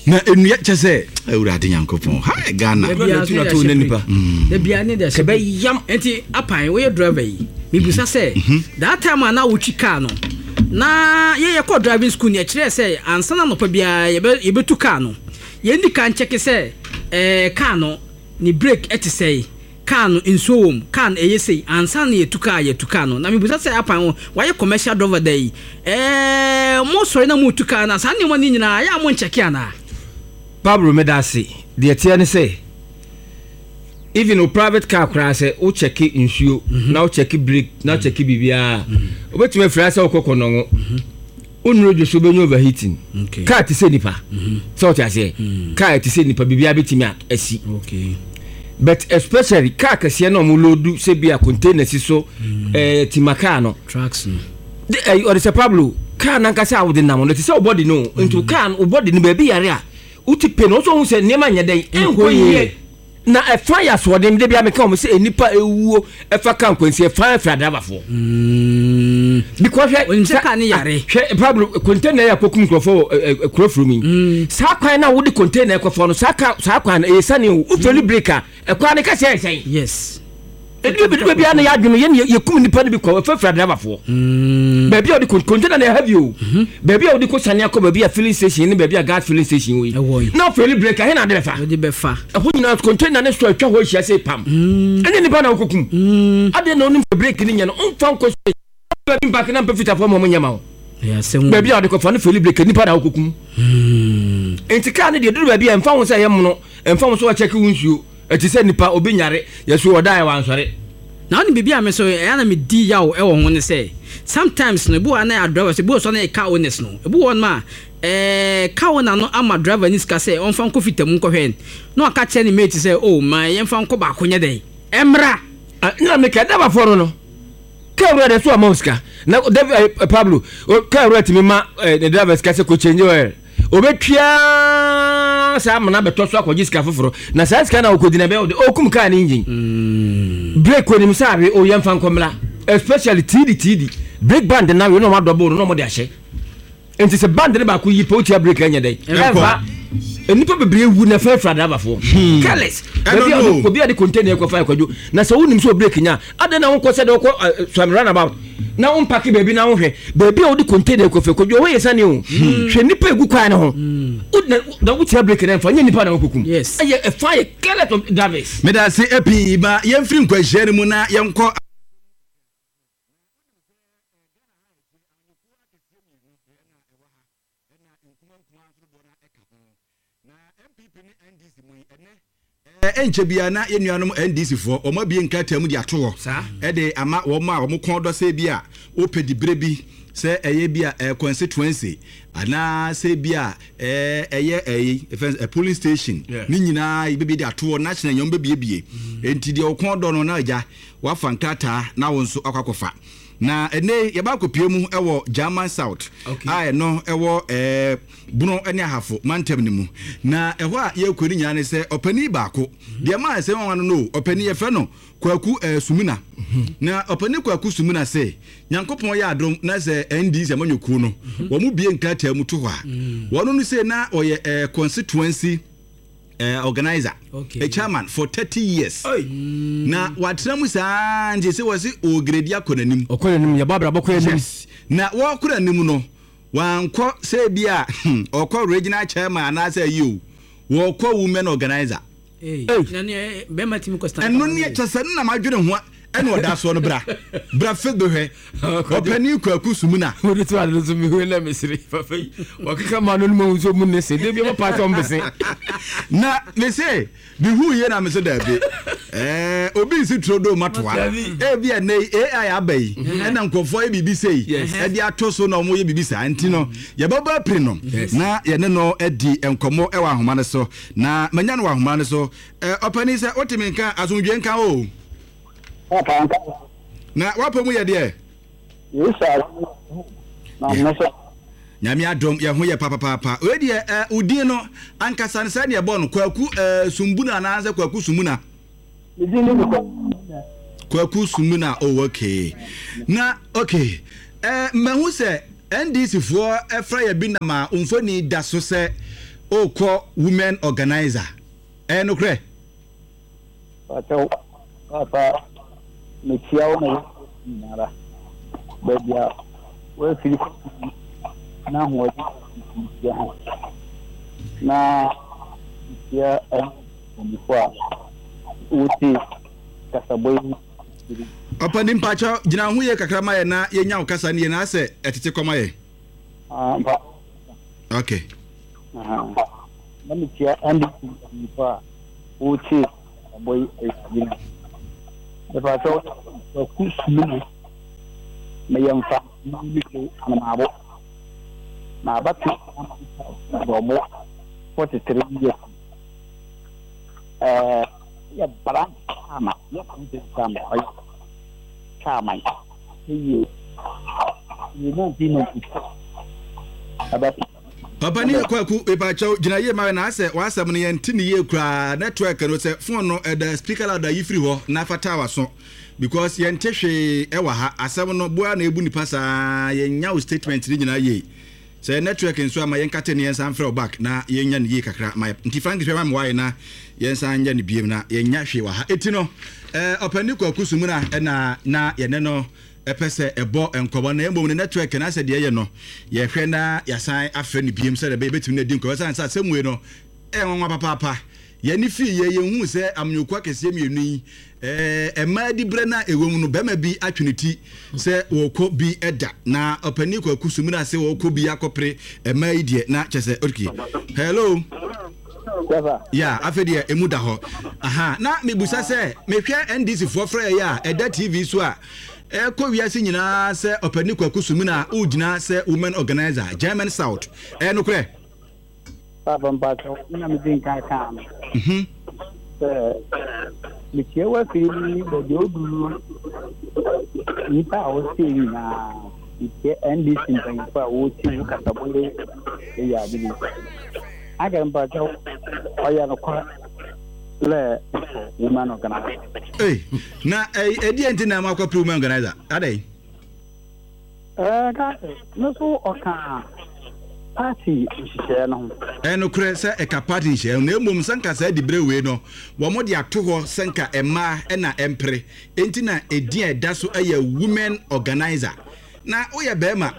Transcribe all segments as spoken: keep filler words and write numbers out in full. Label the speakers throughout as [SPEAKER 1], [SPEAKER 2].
[SPEAKER 1] na enu ya chese awurade Nyankopon ha Ghana
[SPEAKER 2] na tu na to na nipa
[SPEAKER 3] da bia ne da se be yam enti apan we driver yi me busa say that time na wo twi car no na ye ye ko driving school ne kire say ansa na no pa bia ye be betu car no ye ndi kan check say eh car no ni brake eti say car no inso wom car eye say ansa na ye tu car ye tu car no na me busa say apan wa ye commercial driver dey eh mo sorry na mo tu car na sa ne mo ni nyina ya mo check ana
[SPEAKER 2] Pablo Medasi the tiane say even a private car crash o check insuo now check brake now check bibia obetime frasa okokono unro jo so benyo overheating car ti say nipa so what I say car ti say nipa bibia betime asi
[SPEAKER 3] okay
[SPEAKER 2] but especially car kase na mo load say bia container si so eh timaka no
[SPEAKER 3] trucks no
[SPEAKER 2] eh or say Pablo car na kase awde na mo no ti say body no into car o body no ba bi yare a uti pen so hu say nema nya den enkoye na e fire so dem de bia me kan mo say enipa ewuo e fa kan kwansi e fire fra driver fo mm because
[SPEAKER 3] when say kan yare
[SPEAKER 2] Pablo container ya kokum krofo krofro mi sa kwan na wo de container krofo no sa ka sa kwan e sane o feli breaker e kwan ne ka say say
[SPEAKER 3] yes
[SPEAKER 2] edu bi de bia na ya dwunu ye ye kum nipa ne bi ko fa fra driver fo mm ba bia o de container na heavy o ba bia o de ko sane akọ ba bia filling station ne ba bia gas filling station we na feli breaker he na de fa
[SPEAKER 3] de be fa
[SPEAKER 2] e ho nyina container ne so atwa ho hia say pam ene nipa na kokum ade na onim break ni nya no onfa nko say ba bi back na pefita fo mo nyama o
[SPEAKER 3] ya sem
[SPEAKER 2] ba bia o de ko fa ne feli break nipa na kokum mm entika ne de duru ba bia emfa ho say yem no emfa ho so wa check wunsuo eti se nipa obi nyare yeso odai wan sore
[SPEAKER 3] na oni bibia me so ya na me di yawo e wo ho ne se sometimes no bu ana driver se bu so na car owners no bu won ma eh car owner no ama driver ni ska se on fa nko fitam nko hwen no aka che ni mate se oh ma yen fa nko ba konye den emra
[SPEAKER 2] na me ka daba foro no ka ro de so amouska na Pablo ka ro ti me ma the driver ska se ko change oil obetwa sa amana beto so akọ jiska foforo na sa ska na okodina be okum ka na engine mm brake ko nim sabe o yemfa nkomla especially T D T D brake band na we no ma double no mo de ahye enti se band ne ba ko yi po tia brake anya dai efa enipa bebre wu na fa fra driver fo careless be bi obi ade container ko fa akwadwo na se wonim so brake nya ade na won ko se de ko swam runabout na on pack baby na hwe baby o di container ko fe ko jo we yesa ne o hwe nipa egu kwa na ho da wo tia break na fa nya nipa na kokum
[SPEAKER 3] yes
[SPEAKER 2] aye a fire skeleton of Davis
[SPEAKER 1] me da say epi ba yem free nkwa hye mu na yenko enche bia na yenuanom N D C fo omo bie nkata mu di ato e de ama wo ma wo kon do se bia opedi brebi se eye bia constituency ana se bia eh eye eye police station ni nyina ibebi di ato national nyom bebie bie enti de wo kon do no na aja wa fankata na wo nso akwakofa na ene ye ba kopie mu ewo German South ai no ewo eh buno ene ahafo mantem ni mu na eho a ye kwani nya ne se opani baako de ma se won no opani ye fe no kwaku eh, sumuna na opani kwaku sumuna se Nyankopon ya adom na se N D C amanyoku no wo mu bie nkata mu to ho a wono no se na oye eh, constituency Uh, organizer
[SPEAKER 3] okay.
[SPEAKER 1] A chairman for thirty years mm. na watramu saa nje se wasi ogredi akonanim
[SPEAKER 2] okonanim ya babra bokonanim
[SPEAKER 1] na wo konanim no wanko se bia okọ regional chairman na say you wo kọ women organizer
[SPEAKER 3] eh na ne be matim ko stand
[SPEAKER 1] eno ne chese na madwene ho ene oda so no bra bra fe do he opani kwaku sumuna
[SPEAKER 2] odi to ade so mi ho na mesiri fafai wakika ma no mo nso mu ne se de bi ma pa so mbese
[SPEAKER 1] na me say bi hu ye na me so da bi eh obi si trodo matoa e bi na A I abai ena nkofo e bibi sei e di atoso na omo ye bibi sa anti no ye baba pri no na ye ne no edi enkomo e wa ahoma ne so na manya no wa ahoma ne so eh opani se otimi nka asundwe nka o na wapo mu ye de
[SPEAKER 4] yes sir na na so
[SPEAKER 1] nyame adom ye ho ye papa papa we de eh udin no ankasa ne sa ne bo no kwaku eh sumbuna na anza kwaku sumuna kwaku sumuna oh okay na okay eh mahu se N D C fo efra ye bi na ma umfoni da so se o call women organizer eh no kre
[SPEAKER 4] Pacho papa me chiao na nara badia we fili na ho ya na ya ni kwa uti kasaboy
[SPEAKER 1] Papa nim pacho gina hu ye kakra ma ye na ye nya okasa ne ye na ase etete koma ye
[SPEAKER 4] ah ba
[SPEAKER 1] okay
[SPEAKER 4] ah na mi chia andi ni kwa uti boy e da pacho ko kusulu me yamfa ni ko na mabo na ba tu bo mo forty-three years eh ya bara ama ya kunte kama ai kama hiyo ni no dino aba
[SPEAKER 1] Papa ni kwa ku e pacho gina ye ma na ase wa asem ne ye ntini ye kura network no se phone no e da speaker la da yifri ho na fata wa so because ye ntehwe e wa ha asem no boa na ebu nipa sa ye nya statement ni gina ye se network nso ama ye nkate ne ye san frɛ back na ye nya ne ye kakra ma nti frank hwe ma wa na ye san nya ne biem na ye nya hwe wa ha eti no eh opani kwa kusumu na e na na ye ne no epese ebo enkobo na embom ne network na se de ye no ye hwe na yasan afre ne biem se de be betim na di nkobo san sa semwe no e nwa papa papa ye ni fi ye ye hu se amnyokwa kese mienu yi eh ema di bre na ewom no bema bi atweneti se woko bi eda na opani kwa kusumu na se woko bi akopre ema idie na chese okay hello
[SPEAKER 4] Eva
[SPEAKER 1] ya afedie emuda ho aha na mebusa se mehwe N D C for frɛ ya eda T V so a e ko wiase nyina se opani kwa kusumu na ugina se women organizer German South e no kre
[SPEAKER 4] papa mpacho na mi din kan kan
[SPEAKER 1] mhm
[SPEAKER 4] eh mi che wa fili do jodu ni pa o se na ike N D C ntan pa o ti ka tabole e ya bi aga mpacho oya no kwa le women organizer
[SPEAKER 1] eh na eh edi enti na makwa women organizer adai
[SPEAKER 4] eh ka no so oka party share no
[SPEAKER 1] eh no kre se e ka party share na emom sanka sa di brewe no wo mo de ato ho sanka ema e na empre enti na edi eda so eye women organizer na oya bema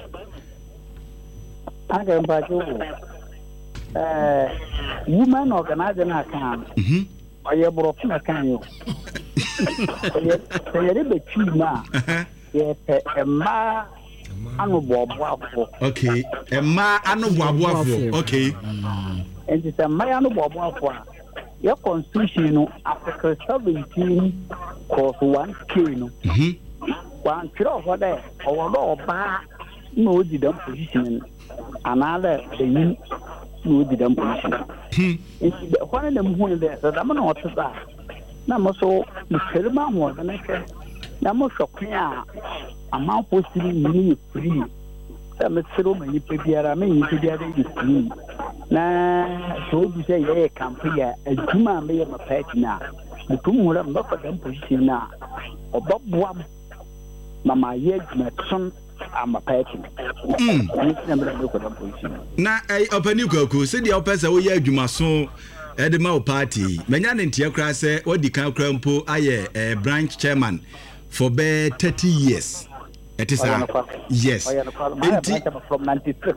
[SPEAKER 4] aga mpacho eh women organizer na kan
[SPEAKER 1] mhm
[SPEAKER 4] oye bro na kan yo oye oye be chi na ye pe ema anu bobo afo
[SPEAKER 1] okay ema anu bobo afo okay
[SPEAKER 4] and the ema anu bobo afo your constitution no article seventeen clause one K no
[SPEAKER 1] mhm
[SPEAKER 4] one tro for there owo do ba no di dem position another the yin no di dem position
[SPEAKER 1] hmm
[SPEAKER 4] and one of them who there so that man what that na mo so the serma mo na ke na mo shokya ama postiri ni free sa me sero mani pebiara me ni pebiara ni free na so bi say ye campaign aduma me ye mapati na mutum hura mbaka dan position na obabwa mama ye aduma am packing.
[SPEAKER 1] Mm. Na eh opani kwaku se dia opesa wo ye adwuma so e de ma o party. Menya ne ntia kra se odi kan kra mpo aye eh, branch chairman for be thirty years. It is a yes.
[SPEAKER 4] From ninety-six.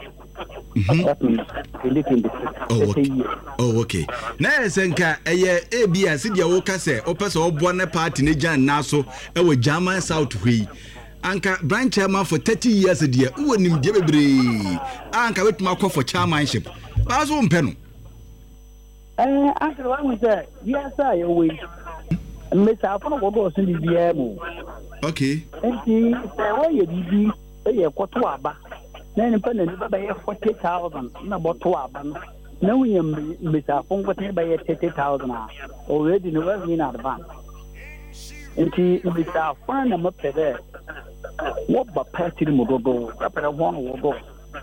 [SPEAKER 1] Mm-hmm. Oh, okay. Oh, okay. Na senka eye ebia se dia wo ka se opesa obo na party ne jan na so e wo German South hwi. Anka branch chairman for thirty years dia wo nim dia bebre anka wetuma call for chairmanship ba so mpe no
[SPEAKER 4] eh anka wa mu say yes I we me sa afọ no go so ni bia mu
[SPEAKER 1] okay
[SPEAKER 4] enti say wo ye bibi e ye kwoto aba na ni pa na ni ba ye forty thousand na boto aba no na wo ye me sa afọ ngote ba ye thirty thousand already no was in advance enti me sa afọ na mo pede what ba party mo dodo apere one wo do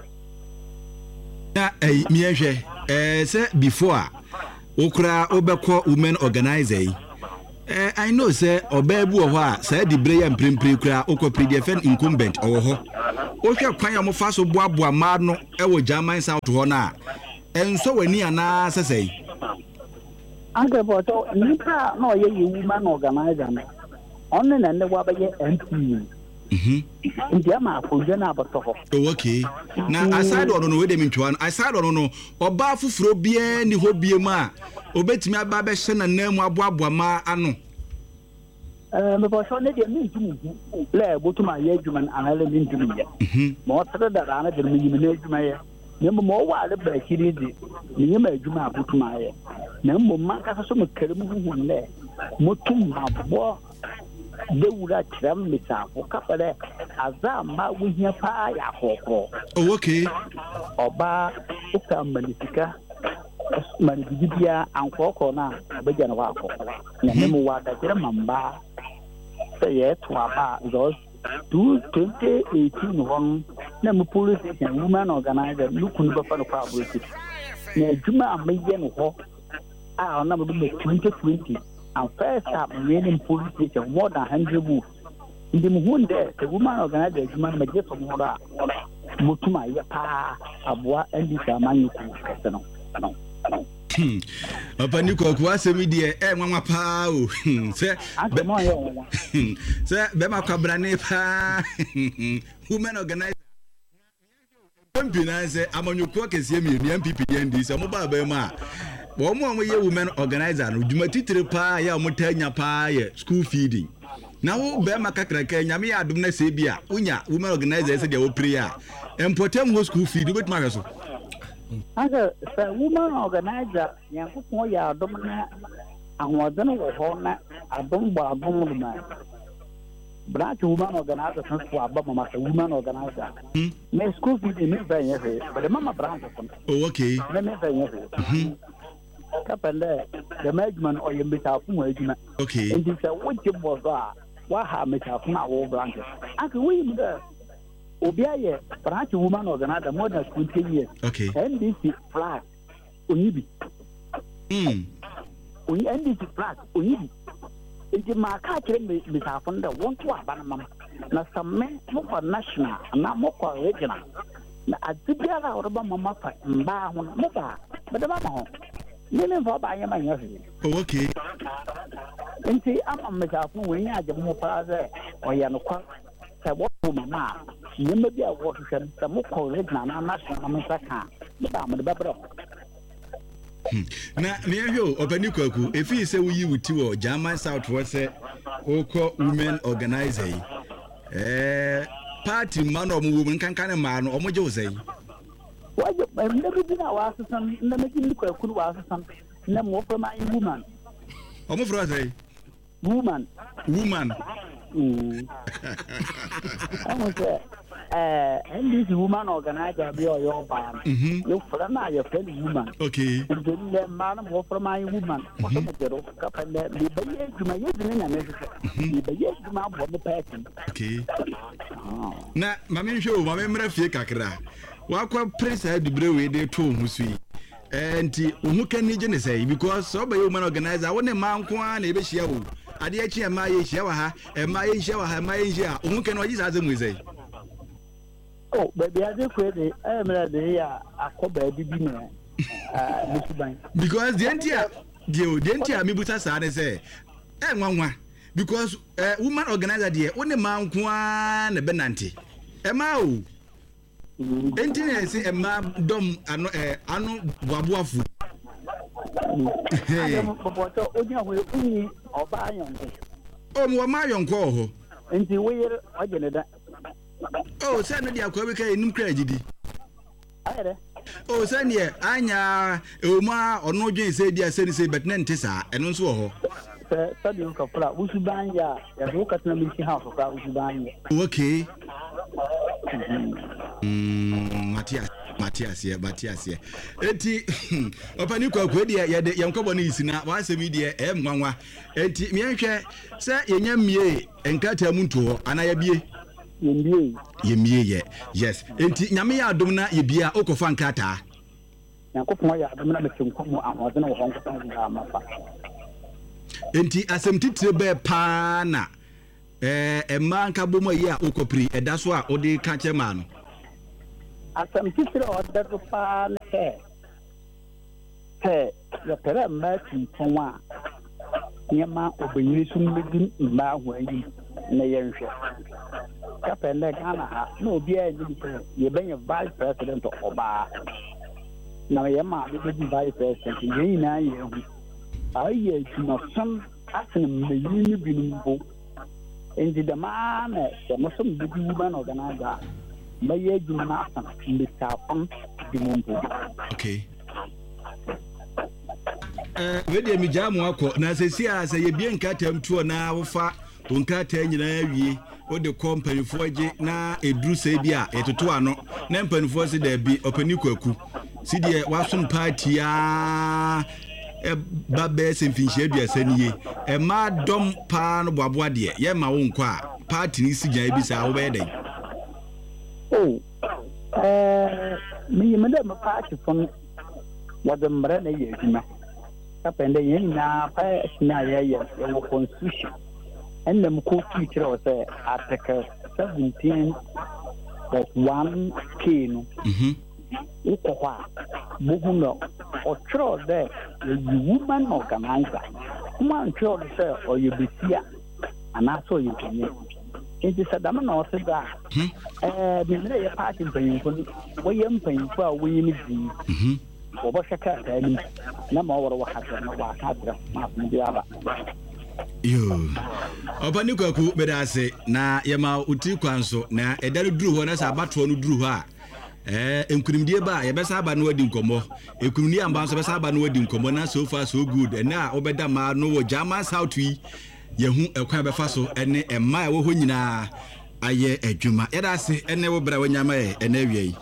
[SPEAKER 1] na eh mi ehwe eh say before okra obekọ women organizer eh I know say obabu ho a say di breya mprempre kra okọ P D F N incumbent owo ho ohwe kwan ya mo fa so boaboa ma no e wo German South ho na enso wani ana sesei
[SPEAKER 4] anke boto nipa na oye ye woman organizer na onne na ne wa ba ye M P mhm ndia ma afoje na aboto ho
[SPEAKER 1] oh okay na aside ono no we dem ntwa aside ono no oba fufuro bia ni ho bie ma obetimi aba be hye na namu aboabo ma ano
[SPEAKER 4] eh me boto ne de mi ntumi le botuma ye adwuma anale mi ntumi ye mhm mo tere da da na de mi mi na adwuma ye nemmo mo wa le ba kiri di ni ma adwuma abotuma ye nemmo man ka so me kere mu hu le motum abo de wura tram misafo kapale azama wuhia pa ya kokko
[SPEAKER 1] oh okay
[SPEAKER 4] oba uka manisika mani bibia ankoko na abeja na wako na nemu wada kire mamba say ye to aba those two twenty eighteen won na mu police station woman organizer lukun ba fa no pa aboti na juma amaye no ho a na be twenty twenty and first time in police station more than one hundred books in the Muhunde, the woman organized the human major from Mora Mutuma Yapa Abua and this Amani Casano.
[SPEAKER 1] Upon you cook was a media, eh, Mamma Pau, sir, sir, Bema Cabrane Pa, woman organized. I'm on your cook as you mean, M P P and this, a mobile Bema. One more woman organizer, do my titre pa ya mutanya pa school feeding. Now, Bema Kakraka, Yami Adumna Sabia, Unya, woman organizer said your prayer, and Potem was school feed with Magaso.
[SPEAKER 4] As a woman organizer, Yankuya Domina, and was done with Hona, a bomba bomb. Branch woman organizer since for Abama, a woman organizer. May school feeding is very heavy, but the mama branch.
[SPEAKER 1] Oh, okay.
[SPEAKER 4] Kapende the management or you meet up from
[SPEAKER 1] okay
[SPEAKER 4] and this what you was what have met up from our branches and we there Obia branch woman organizer more than twenty years
[SPEAKER 1] okay
[SPEAKER 4] and this is flat Unibi
[SPEAKER 1] mm
[SPEAKER 4] we end this flat Unibi it's a market with our fund one to Abanama na some men for national not more regional na Azibia or Obama mba mba but the mama Nene for by my nephew.
[SPEAKER 1] Oh, okay.
[SPEAKER 4] And see, I'm a metaphor when I have more father or Yanokwa. I walk for mamma. You may be a watershed, the more college, and I'm not sure I'm a second. But I'm the better.
[SPEAKER 1] Now, near you, Openukoku, if you say we would to German Southwest, Oko women organizer, eh, party man or woman can kind of man or Mojose.
[SPEAKER 4] Why I've never been our assistant, never been look at cool assistant, no more for my woman.
[SPEAKER 1] Almost for us,
[SPEAKER 4] Woman.
[SPEAKER 1] Woman.
[SPEAKER 4] I was there. And this woman organizer be your band. You for your friend woman.
[SPEAKER 1] Okay.
[SPEAKER 4] And then the man more for my woman. And then the baby to my years and the baby to my person.
[SPEAKER 1] Okay. Now, Mammy show, Mammy Murphy Kakra. Wakwa press had the brewery they told Musui. And who can you say? Because so by human organizer, I want a man one, a bishio. I did actually my shower, and my shower, my share. Who can always ask them with say?
[SPEAKER 4] Oh, baby, I just read I am ready. I call baby dinner.
[SPEAKER 1] Because the entire, the entire Mibuta Sada say, and one one. Because a woman organizer, dear, only man one, a benanti. A mao. Enti say e ma dom ano eh ano boaboafo
[SPEAKER 4] eh boboto onya we uni oba yonko
[SPEAKER 1] o mo ma yonko ho
[SPEAKER 4] enti we ogene da
[SPEAKER 1] oh say no dia kwa be kai nim kra gidi
[SPEAKER 4] ayere
[SPEAKER 1] oh say ne anya e ma ono dwen say dia say say bet na ntisa eno nso ho
[SPEAKER 4] se sabi ko fla usuban ya ya do katna mi si ha ko ka usuban ya
[SPEAKER 1] okay Mm, Matthias, Matthias, yeah, Matthias, yeah. Eti, Opani kwa kwedi ya de yankobo ni isina wa se media e mwanwa. Eti mienhwe se yenya mie enkata muntu ho ana ya bie.
[SPEAKER 4] Yemie.
[SPEAKER 1] Yemie ye. Yes. Enti nyame ya adom na ye bia okofa nkata.
[SPEAKER 4] Yankopon ya adom na mekenkomo ahoze na wo honko na amafa.
[SPEAKER 1] Enti asem titire be pa na eh emma nka bomo yi a okopri eda so a odi ka chema no
[SPEAKER 4] asam titire o da pa na he the pere matching from one. Yama obeying soon within my way. Nayan Capella Ghana, no dear, you're being a vice president of Oba. Now, Yama, the vice president, Yana, I hear some action the union in the man, the Muslim woman organizer. My age, Manasa, in the South, the Mumbo.
[SPEAKER 1] Okay. Wede mi jamu wako na sesi a se ye bien katam tuo na wofa onkata nyina wie o de company foje na edru se bia etoto ano na mpanifo se da bi opani kwaku si de wasom party a e babe se mfinhie aduasa niye e ma dom pa no boaboa de ye ma wo nkọ a party ni si gyan bi sa wo be den.
[SPEAKER 4] Oh, eh, me me dem party from what the mbrana ye jima. Kapende yin na pa na ya ya ya constitution and them ko teacher was article seventeen that one k no
[SPEAKER 1] Mhm.
[SPEAKER 4] Iko kwa bugu no o tro there the woman organizer man tro say or you be here and also you can it is a dama no say that eh the me ya party pen ko we yam pen ko we ni bi
[SPEAKER 1] Mhm.
[SPEAKER 4] Obashaka tani na mawara wahata na wakadra mafundiaba
[SPEAKER 1] Yo. Opani kwaku bedase na yema uti kwanso na edare duru ho na sa abato no duru ho a eh enkunimdie ba ye besa aba no wadi nkomo enkunimdie amba so besa aba no wadi nkomo na so far so good and na obeda ma no wo German South wi ye hu ekwan befa so ene emma wo ho nyina aye adwuma yedase ene wo bra wanyama e ene awie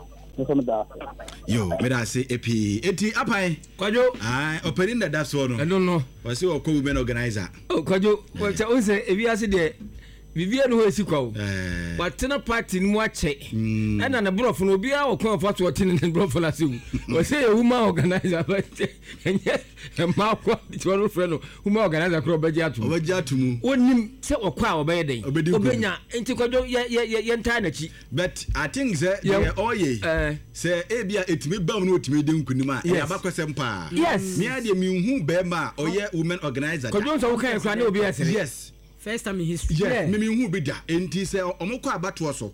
[SPEAKER 1] Yo, me da say epi eti apai
[SPEAKER 2] Kwajo
[SPEAKER 1] ah opani na da so no
[SPEAKER 2] I don't know
[SPEAKER 1] wase wo ko women organizer
[SPEAKER 2] oh kwajo wacha unse ebi ase de Vivian ho esi kwa o
[SPEAKER 1] eh
[SPEAKER 2] watena party ni mu ache na na brofo no obi a okon fa to otene na brofo la se wase ye woman organizer but enye ma kwa ti wonu friend no woman organizer kro obaji atu
[SPEAKER 1] obaji atumu
[SPEAKER 2] onim se okwa obeye den obenya enti kwajo ye ye ye nta na chi
[SPEAKER 1] but I think say ye oye
[SPEAKER 2] eh
[SPEAKER 1] say ebia etimi bam no otimi de nkunima e abakwasem pa
[SPEAKER 2] yes
[SPEAKER 1] me ade mi hu be ma oye women organizer
[SPEAKER 2] kwajo so wo kan kwa na obi ase
[SPEAKER 1] yes
[SPEAKER 3] first time in history.
[SPEAKER 1] yes me mi hu be da enti say omukọ abato so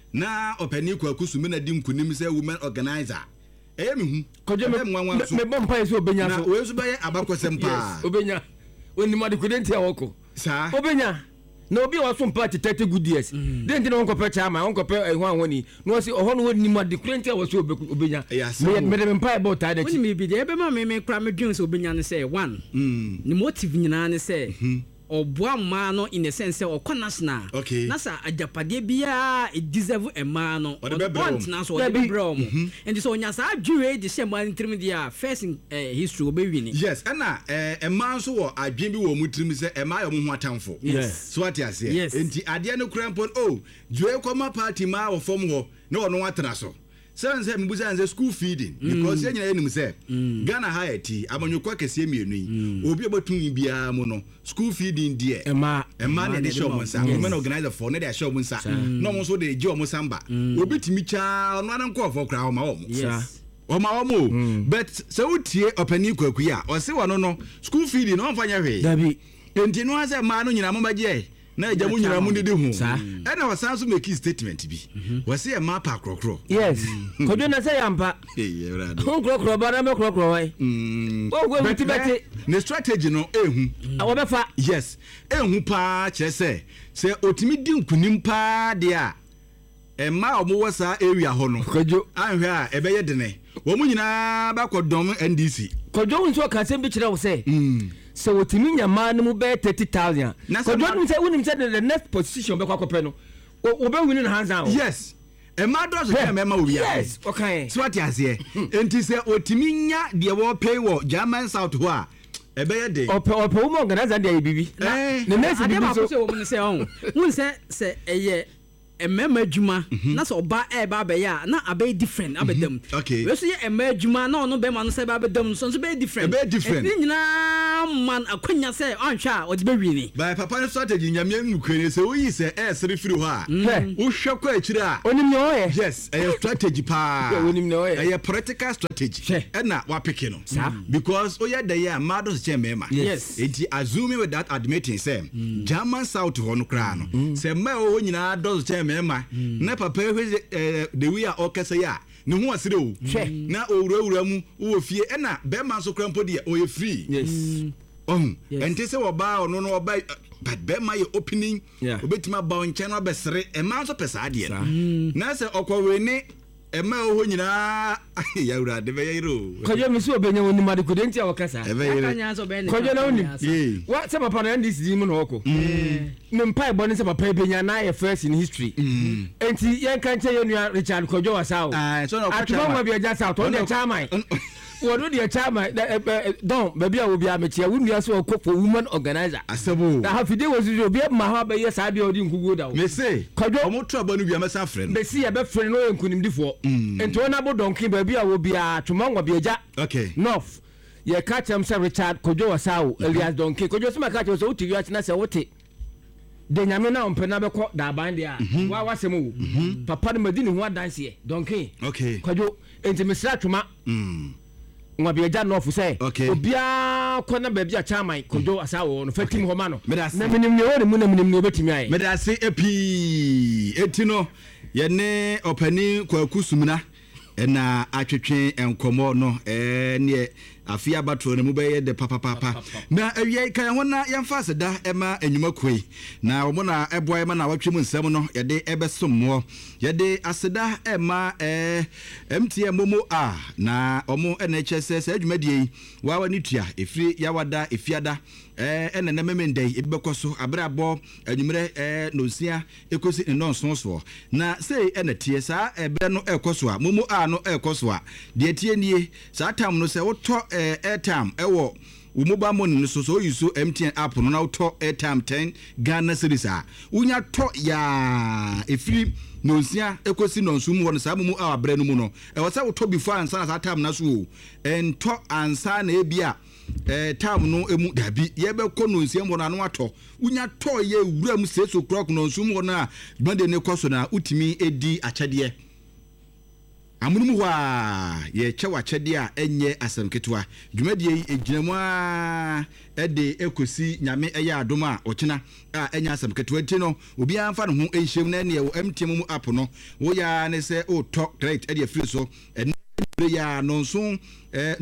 [SPEAKER 1] na opani kwaku su me na di nkunim say women organizer eh me hu
[SPEAKER 2] kwajo me me bom pa ese obenya so
[SPEAKER 1] na we so be abakwasem pa
[SPEAKER 2] obenya oni mo de kudenti awoko
[SPEAKER 1] sa
[SPEAKER 2] obenya na obi wa so party thirty good years den tin won ko pe chama won ko pe ehwan woni no si oho no ni mo de kudenti awo so obenya me me de mpa about ta da
[SPEAKER 3] When me be there be ma me me kra me dwun so obenya ne say one ni motive nyina ne say oboa ma no in a sense o national
[SPEAKER 1] okay
[SPEAKER 3] na sa ajapade bia e deserve e ma no want na so be bro mo and so nya sa adwure de she man trim dia first in history obe wini
[SPEAKER 1] yes ana eh e man so wo adwen bi wo mu trim se e ma yo mu ho atamfo
[SPEAKER 3] yes
[SPEAKER 1] so what you say enti ade no krampon oh dwe koma party ma wo fom ho na wo no watena so Sen say mbuza nze school feeding because mm. yenya enim say mm. Ghana Hayati amanyokwa kese mienu yi obi obatun bia mu no school feeding die
[SPEAKER 2] ema
[SPEAKER 1] ema na de show monsa women organizer for na de show monsa no mo so de je o samba obi timi cha no na nko for kra o ma o
[SPEAKER 3] yes
[SPEAKER 1] o ma o mo but say utie opani kwaku ya o se wono no school feeding no mfanya hwe
[SPEAKER 2] dabi
[SPEAKER 1] enti no ase ma no nyina mo baje na eja mu nyina mu dede hu e na wasan so make statement bi wase e ma pa krokro
[SPEAKER 2] yes kodo na say yampa
[SPEAKER 1] eh brado
[SPEAKER 2] hon krokro ba na me krokro wai mm o go meti beti
[SPEAKER 1] ne strategy no ehu
[SPEAKER 2] awo be fa
[SPEAKER 1] yes ehu pa kire se se otimi di nkunim pa de a e ma omo wasa area ho no
[SPEAKER 2] kojo
[SPEAKER 1] anhwe a e be ye dene wo mu nyina ba kodom N D C
[SPEAKER 2] kojo unso ka sem bi kire wo se mm so wotimi nyama no mu be thirty thousand kojo nim say unim say the next position be kwakope no wo be win in hands down
[SPEAKER 1] yes e ma do so ke me ma obi
[SPEAKER 2] yes okay
[SPEAKER 1] so what you say enti say otimi nya de wo pay wo German South ho a e be ye de
[SPEAKER 2] ope ope wo organizer de bibi
[SPEAKER 1] eh
[SPEAKER 2] the next bibi so
[SPEAKER 3] so wo say on won say say eye emema adwuma na so oba e ba be ya na abe different abedam we so ye ema adwuma na ono be ma no se ba bedam so so be different
[SPEAKER 1] be different
[SPEAKER 3] ni nyina man akwanya se anhwa o de be wi ni
[SPEAKER 1] by papa no strategy nyame nukure se wo yi se e sere firi ho a wo hwe kwa akire a
[SPEAKER 2] onim ne oye
[SPEAKER 1] yes e strategy pa
[SPEAKER 2] onim ne oye
[SPEAKER 1] e practical strategy e na wa pick no because oya da ya mado se mema
[SPEAKER 3] yes
[SPEAKER 1] enti assuming with that admitting say German South ho no kra no se ma o nyina do se mema na papa hwe the we are okese ya ne ho asire o na owurawura mu wo fie e na be man so krampo de o ye free
[SPEAKER 2] yes
[SPEAKER 1] oh enti se wo ba ono no ba but be my opening obetima ba onche no besere e man so pesa ade na se okwowe ni e ma ho nyina ya ura de be yero
[SPEAKER 2] kwaje mi so obenya woni made ko denti awokasa
[SPEAKER 3] akanya so be ne
[SPEAKER 2] kwaje na woni wa se papa na ndis di mu no hoko ne mpa ebo ne se papa benya na ye first in history enti yen kan che yenua Richard Kojo Wasao
[SPEAKER 1] ah so no
[SPEAKER 2] atuma wa bia ja south on the chairman wodo de chairman don baby a wo bia me chia wunua so ko for woman organizer
[SPEAKER 1] asebo
[SPEAKER 2] na hafide wo so bia ma ha ba ye sa de odi nkugo da wo
[SPEAKER 1] me say omo tro aba no bia me sa friend
[SPEAKER 2] me see e be friend no enkunimdifo enti wona bo donkin baby a wo bia atuma wa bia ja
[SPEAKER 1] okay
[SPEAKER 2] north ye catch him say Richard Kojo Wasao Elias Donkin Kojo so ma catch so uti wi achina say wote de nyame na ompe na beko da ban dia wa wasem wo papa no madini ho adanse e Donkin
[SPEAKER 1] okay
[SPEAKER 2] Kojo enti me sra atuma mm nwa bia ja no say obia ko na ba bia chairman Kojo Wasao no fatim ho ma no na minim ne wori mu na minim ne obetimi aye
[SPEAKER 1] me da se epi etino ye ne opani Kwaku Sumina ena atwetwe enkomo no eh ne afia batro ne mu be ye de papa papa na awie kan ho na yemfa seda ema enwuma koi na wo na eboy ma na watwem nsem no ye de ebesommo ye de aseda ema eh M T M momo a na omo N H S S adwumadie wa wani tua efiri yawada efiada eh ena na memendai ebekoso abrabo anwumre eh nosia ekosi ne nonsonso na sei ena tie sa ebe no ekoso a momo a no ekoso a de tie nie sa tam no se woto eh airtime ewo wo mobile money no so so use M T N app no na woto airtime ten Ghana cedis a unya to ya efiri nonsia ekosi nonsum won sa momo a abre no mu no e wo sa woto before ansa na sa time na so ento ansa na ebia eh time no emu dabi ye be ko nonsia mo na no ato unya to ye wura mu six o'clock nonsum won a gbande ne koso na utimi edi achade amunum wa ye chewa chede a enye asamketwa dwumadie eginamu a ede ekosi nyame eya adoma okina a enya asamketwa ti no obi anfa no ho enhyem na ne M T M mu app no wo ya ne se o talk direct ede free so ene ya nonso eh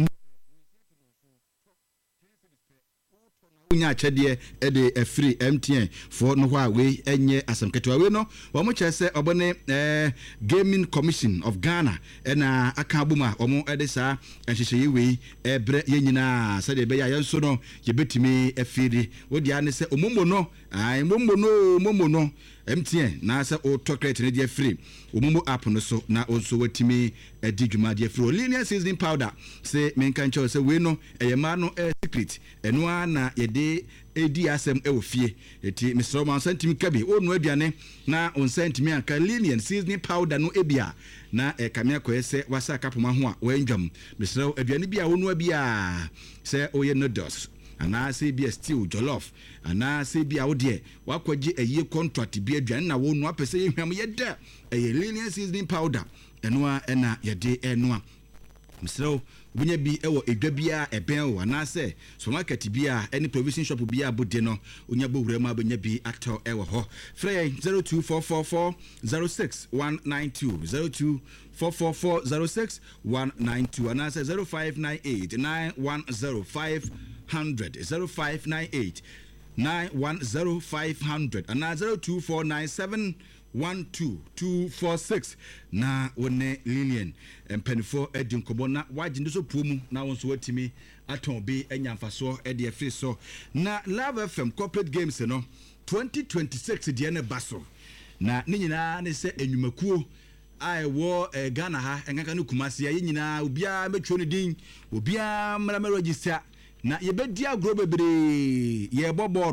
[SPEAKER 1] unya chede ede e free M T N for no wa we enye asamketwa we no wo mo chese obone eh Gaming Commission of Ghana ena aka abuma omo ede sa enhyehyeye we ebre yenyina sa de be ya yenso no ye betimi efiri wodi ane se omommo no ai mommo no mommo no M T N na se o tokret ne de free omommo app no so na onso watimi edi dwuma de free linear seasoning powder se menka nche se we no eyema no secret eno na ye edi asem e ofie eti Mister Man sentimi kabi onu aduane na on sentimi anka linear seasoning powder no ebia na e kamia ko ese wasa kapoma ho a wandwam Mister aduane bia onu abia se oye noodles ana se bia stew jollof ana se bia wode wakwaje eye contract bia aduane na wonu apese ye hwam ye da e linear seasoning powder eno a ena ye de eno a Mister Bunya bi ewo edwa bia eben wo na se supermarket bia any provision shop bia bode no onya bowura ma bunya bi actor ewo ho frey zero two four four four zero six one nine two zero two four four four zero six one nine two and answer zero five nine eight nine one zero five hundred zero five nine eight nine one zero five hundred and zero two four nine seven one two two four six na one Lilian empenfo edin kobo na waginde so puomu na won so watimi aton bi enyamfaso e de free so na Love F M corporate games no twenty twenty-six de ne baso na ni nyina ne se enwumakuo ai wo Ghana ha enkanka no Kumasi ya nyina obia metwo ne din obia mra register na yebedi agro bebre ye boboro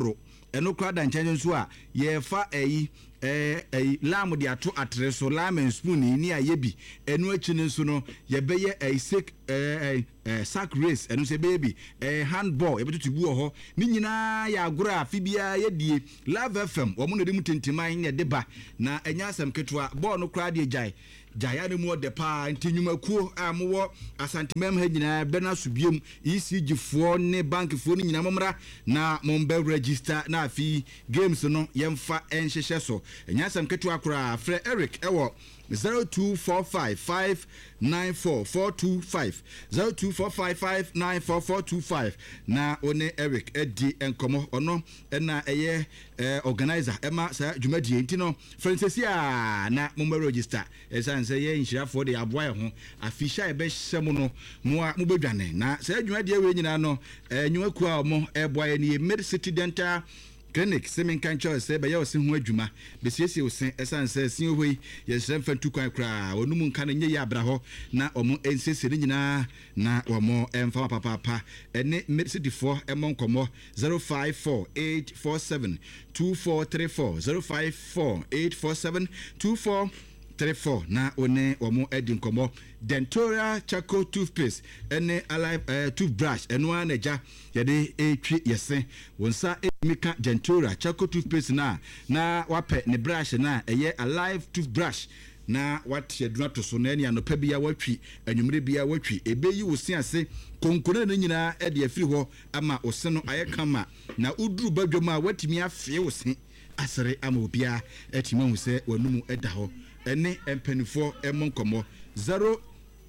[SPEAKER 1] eno kra da nchen nso a ye fa eyi eh eh lam de ato atre so lam and spoon ni aye bi eno achi nso no ye beye eh sick eh eh sack race eno se baby eh handball e betutu bu ho ni nyina ya agora afibia ye die Love F M wo mo no de mutintiman ne de ba na enya asem ketwa ball no kra de jai jaya ne mu de pa ntinyumakuo amwo asantemam ha nyina be na subiem E C G fo ne bank fo ni nyina momra na mombe register na afi games no yemfa enhyehyɛ so enya sam ketu akora Fred Eric ewo zero two four five five nine four four two five zero two four five five nine four four two five na one Eric edi enkomo ono na eye organizer ema sa dwumadie ntino Francesia na mombe register esa nse ye nhirafo de aboa ho afisha ebe hyem no mo a mobedwane na sa dwumadie we nyina no enwa ku a mo eboa ni Mid City Dental Clinic semen kan cho se be ye osi ho adwuma be siesie osi esan se sin hoi ye sremfa tu kwan kra onum nka na nye ya abra ho na omo ensese ni nyina na omo emfa papa papa ene Mid City four emon komo zero five four eight four seven two four three four zero five four eight four seven two four three four na one omo edin komo Dentora Charcoal toothpaste ene alive uh, toothbrush eno anaja yede etwi yesen wonsa emika Dentora Charcoal toothpaste na na wape ne brush na eye alive toothbrush na wat yeduna to so na ene anopa bia watwi anwumre bia watwi ebeyi wosi ase konkona na nyina ede afiri ho ama ose no ayekama na uduru badwom a watimi afie wosi asere ama obia etima hu se wanumu eda ho ene empenifo emonkomo zero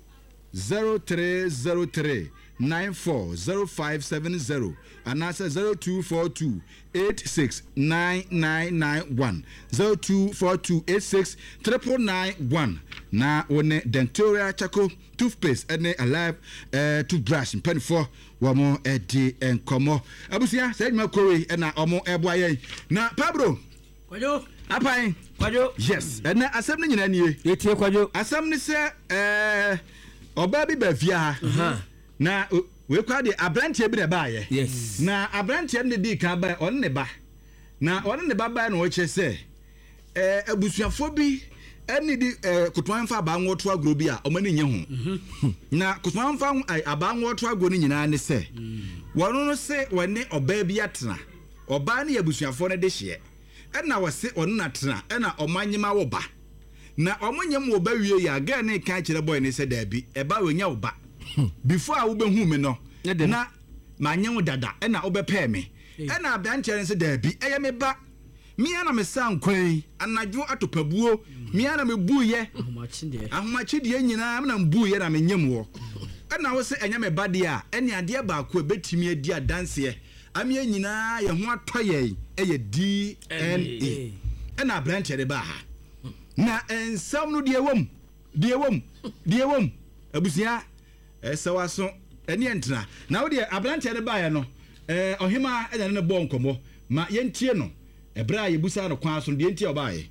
[SPEAKER 1] zero three zero three nine four zero five seven zero and answer zero two four two eight six nine nine nine one zero two four two eight six triple nine one na one Dentora Charcoal toothpaste ene alive uh, toothbrush empenifo wamo edi enkomo abusia say ma kowe na omo eboaye na Pablo
[SPEAKER 3] kwajo
[SPEAKER 1] apai
[SPEAKER 2] kwajo
[SPEAKER 1] yes ene asem ni nyina nie
[SPEAKER 2] yetie kwajo
[SPEAKER 1] asem ni se eh oba bi ba fia ha na we kwa de abrantie bi de baaye
[SPEAKER 2] yes
[SPEAKER 1] na abrantie ne di ka ba on ne ba na on ne ba ba na o che se eh abusuafo bi eni di eh kutuanfa abanwoto agro bi a o mani nye ho na kutuanfa abanwoto agro ni nyina ne se wono no se wone oba bi atena oba ne abusuafo ne de hye ena wose ono na tena ena omanyema wo ba na omanyem wo ba wie ya ga ne kan kire boy ne se da bi e ba wenya wo ba before a wo be hu me no na manyem dada ena wo be pe me ena abianche ne se da bi eye me ba mi ana me san kwan anadwo atopabuo mi ana me buye ahomachi de nyina na mbuye na me nyem wo ena wo se enya me ba de a ene ade ba ko betimi adi adanse amia nyina ye ho atoye eye D N A ena branch de ba ha na ensam no de wom de wom de wom abusia esawaso ene entra na wo de abranch de ba ye no eh ohima ena ne bo nkomo ma yentie no ebra ye busa no kwa so de yentie obaye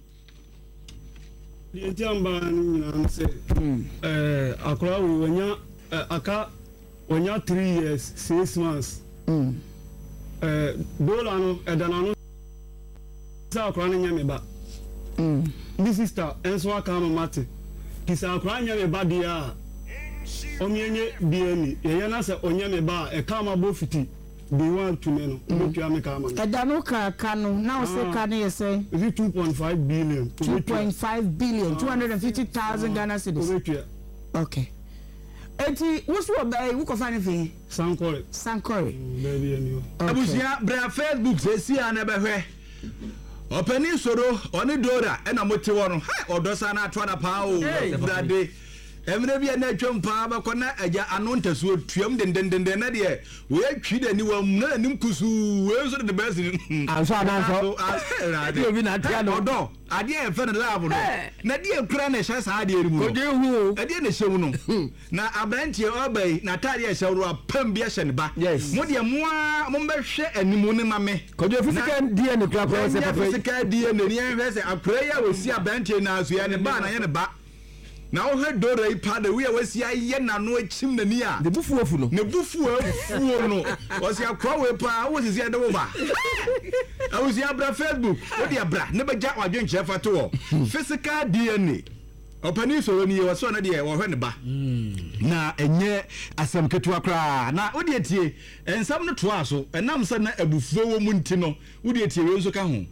[SPEAKER 5] de yentie amba nyina se eh akora wo nya aka wonya three years six months mm eh bola no edana no sa akora nya me ba mm this sister enso aka no mate kisa akora nya me ba dia omienye bieni ye na se onya me ba e ka ma bo fiti they want to know otu ameka ma
[SPEAKER 6] edano ka kanu now say kan ye say
[SPEAKER 5] is two point five billion
[SPEAKER 6] two point five billion two hundred fifty thousand Ghana cedis okay eti wosu obey wo ko fa ne fi
[SPEAKER 5] sankore
[SPEAKER 6] sankore
[SPEAKER 5] baby eni
[SPEAKER 1] abusia bra Facebook se si ana be hwe opani soro oni dora e na moti wo no ha odosa na atwa na pa o brade emre bia na twam pa ba kona aja anu ntasuo tuam dendendenden na de we atwi da ni wam na nim kusu we so de best
[SPEAKER 2] anso anso
[SPEAKER 1] ade obi na tia no do ade e fe na lab no na de kura na hye sa ade eri mu
[SPEAKER 2] ode hu
[SPEAKER 1] ade na hye mu no na abrantie obey na tare e hye ro apam bia hye ne ba mo de mo a mo be hwe animu ne mame
[SPEAKER 2] kojo physical D N A kura kura se papa
[SPEAKER 1] physical D N A ni en hwe se akura ya we si abrantie na aso ya ne ba na ye ne ba na wo he Dora yi pa de we wasi aye na no achim na ni a
[SPEAKER 2] de bufu afu no
[SPEAKER 1] ne bufu afu no wasi akwa we pa wo sisi ade wo ba awusi abra Facebook wo dia bra ne beja wadwen che fa to wo physical D N A opani so ni wo so na de wo hwe ne ba na enye asem ketua kra na wo de tie ensam no to aso enam se na abufuo wo mu nti no wo de tie we nso ka ho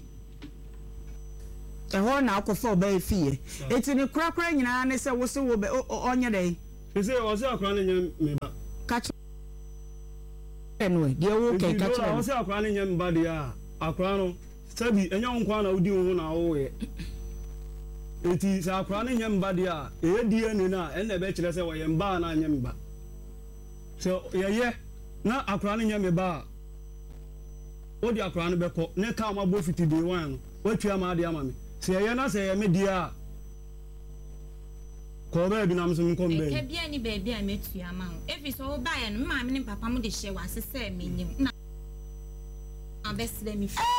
[SPEAKER 6] ɛhɔ na akɔfa ɔbɛyɛ fie eti ne kurakura nyinaa ne sɛ wosi wo bɛ ɔnyɛ dɛ.
[SPEAKER 5] sise ɔsɛ akora ne nyɛ meba.
[SPEAKER 6] kakyɛ ɛnu deɛ wo kɛ kakyɛ ɛnu.
[SPEAKER 5] ɔsɛ akora ne nyɛ meba deɛ a akora no sɛbi ɛnyɛ wo nkwa na wodi wo ho na woyɛ eti sɛ akora ne nyɛ meba deɛ a ɛyɛ die ne na ɛnna ɛbɛkyerɛ sɛ wɔyɛ mba na nyɛ meba sɛ yɛyɛ na akora ne nyɛ meba a wodi akora no bɛkɔ ne ka ma bɔ fiti de wan no watwa ma de ama me sɛ yɛ na sɛ yɛ me dia ko ba bi na mso nkom ba
[SPEAKER 7] e bia ni ba bia metu ama ho efi so wo ba ya no ma me ne papa mo de hye wa sese me nyim na abesle mi fi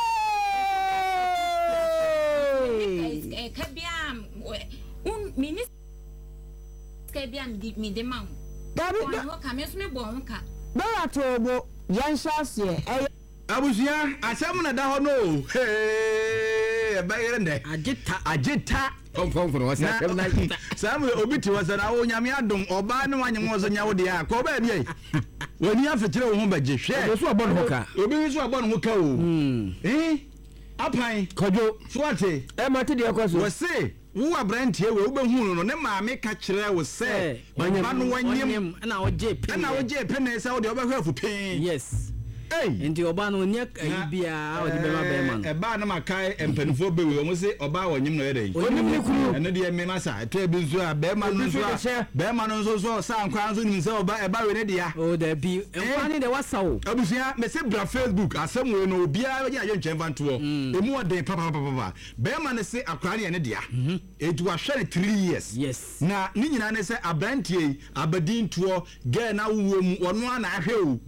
[SPEAKER 7] e ka bia un minister ka bia mi de ma ho
[SPEAKER 6] dabi
[SPEAKER 7] ho ka me so me bo ho ka
[SPEAKER 6] ba atobo yan shase e
[SPEAKER 1] abusia asem na da ho no hey bayere nde
[SPEAKER 3] agita
[SPEAKER 1] agita
[SPEAKER 2] konfon fo wasa asem na agita
[SPEAKER 1] sam obi ti wasa na wo nyame adom oba ne wanye mo so nyawo de a ko ba bi wani afekire wo ho baje hwe
[SPEAKER 2] so abon ho ka
[SPEAKER 1] obi so abon ho ka o eh apan
[SPEAKER 2] kojo
[SPEAKER 1] fuate
[SPEAKER 2] e ma te de kwaso
[SPEAKER 1] wo se wo abrantie we wo behu no ne maame ka kire wo se ma no wanyem
[SPEAKER 3] na wo je pe
[SPEAKER 1] na wo je pe ne se wo de obehwe afu pen
[SPEAKER 3] yes
[SPEAKER 1] hey
[SPEAKER 3] enti oba no nya bia o de be ma be man
[SPEAKER 1] e ba na makai empanifo bewe o mo se oba wanyem no yede
[SPEAKER 2] onim ni kuru
[SPEAKER 1] ene de me masa to ebi nso a be ma no nso a be ma no nso so sa nkwa nso nim se oba e ba we ne dia
[SPEAKER 3] o da bi nkwa ni de wasa o
[SPEAKER 1] abusia me se bra Facebook asem we no obia we ya ntwen vanto emu ode papa papa papa be ma ne se akra ne ne dia edu ahwe ne three years
[SPEAKER 3] yes
[SPEAKER 1] na ni nyina ne se abrantie abadin tuo ge na wo mu ono ana ahwe o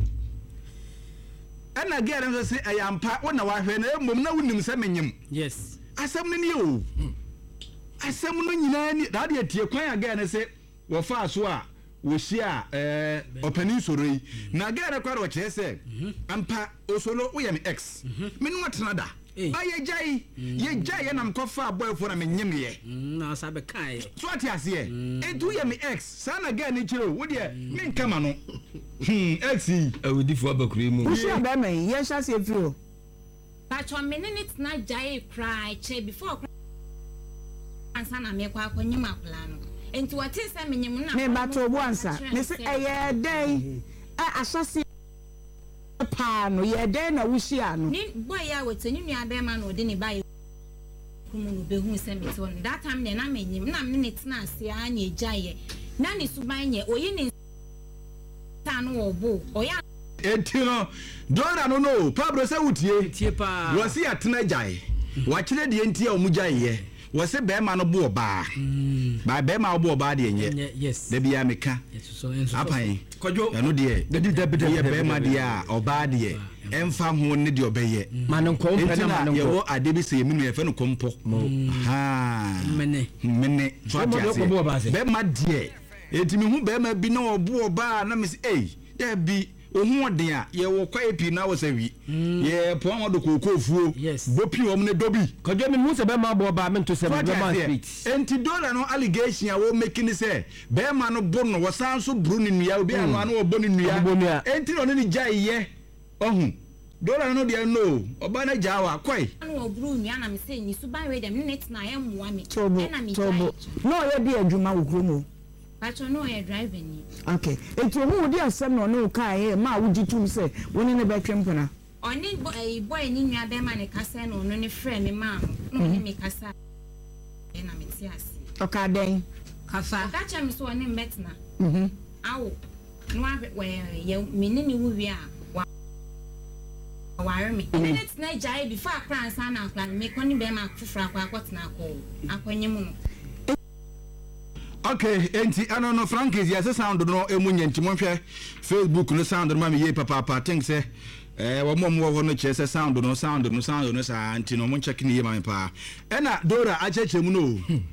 [SPEAKER 1] ana gere nso se ayampa wona wahwe na emom na wonim se menyem
[SPEAKER 3] yes
[SPEAKER 1] asem ne ne o asem no nyina ni da de tie kwan aga ne se wo fa so a wo hia eh opani soroi na gere kwa ro che se ampa osolo wo ye me ex me no atena da ba ye jai ye jai ye nam kofa boyfo na menyem ye
[SPEAKER 3] na sa be kai
[SPEAKER 1] so ati ase ye edu ye me ex sana ga ni chiro wo de me nkama no hmm ex
[SPEAKER 2] awudifo abakure mu
[SPEAKER 6] wo shi aba me ye sha se firo
[SPEAKER 7] but one minute na jai cry che before ansa na me kwa akonyim akula no enti wati se menyem na
[SPEAKER 6] me ba to bo ansa me se eye den a asose pa no ye den na wo shi ano
[SPEAKER 7] ni boy ya wetu ni nua be ma no de ne bae kumu no be hu se me to no that time na menyem na me ne tena ase anya jaye na ni suban nye oyi ni tanu obo oya
[SPEAKER 1] etino dora no no pabro se wutie
[SPEAKER 3] tie pa
[SPEAKER 1] wo se atena jaye wa kire de enti a omujaye ye wo se be ma no bo oba ba be ma bo oba de nye
[SPEAKER 3] yes
[SPEAKER 1] de bia meka
[SPEAKER 3] so enso
[SPEAKER 1] apan
[SPEAKER 2] kojo
[SPEAKER 1] eno de
[SPEAKER 2] de de de
[SPEAKER 1] ye be ma de a oba de emfa ho ne de obeye
[SPEAKER 2] manon ko mpa na manon
[SPEAKER 1] ye
[SPEAKER 2] ko
[SPEAKER 1] wo ade bi se yemi no ye fe no kompo ha
[SPEAKER 3] mene
[SPEAKER 1] mene twati be ma de etimi hu be ma bi na obo oba na me se eh de bi ohun odin a ye wo kwa epi na wo se wi ye po an do kokofuo bopi wo ne dobi
[SPEAKER 2] kojo me mu se be ma bo ba me to se be ma street
[SPEAKER 1] enti dollar no allegation a wo making say be ma no bo no wo san so bru ni nua obi anu anu obo ni nua enti no ni jai ye ohun dollar no de no oba na jawa kwai
[SPEAKER 7] anu obru nua na me say ni suban we dem ne tena ye muwa me
[SPEAKER 6] na me tobo no ye de adwuma wo kromo
[SPEAKER 7] pacho no ye driving ni
[SPEAKER 6] okay enti ohu di asem no no kai ma wuji tum se woni ne betwempona
[SPEAKER 7] oni boy boy ni nua be ma ne kasa no no ne frɛ me ma no ne me kasa e na me ti ase
[SPEAKER 6] oka den
[SPEAKER 3] kasa
[SPEAKER 7] ka cha me so oni mbetna
[SPEAKER 6] mhm
[SPEAKER 7] awo no we ye mini ni wu wi a ware me minutes na jai before akran san na akran me koni be ma fufura akwa akotna akọ akonyem no
[SPEAKER 1] okay enti ano no Frankis yes sound no emunye enti monhwe Facebook no sound no ma me ye papa papa think say eh wo mom wo no che say sound no sound no sound no sa enti no mon check ni ye ma me pa e na Dora achechemu no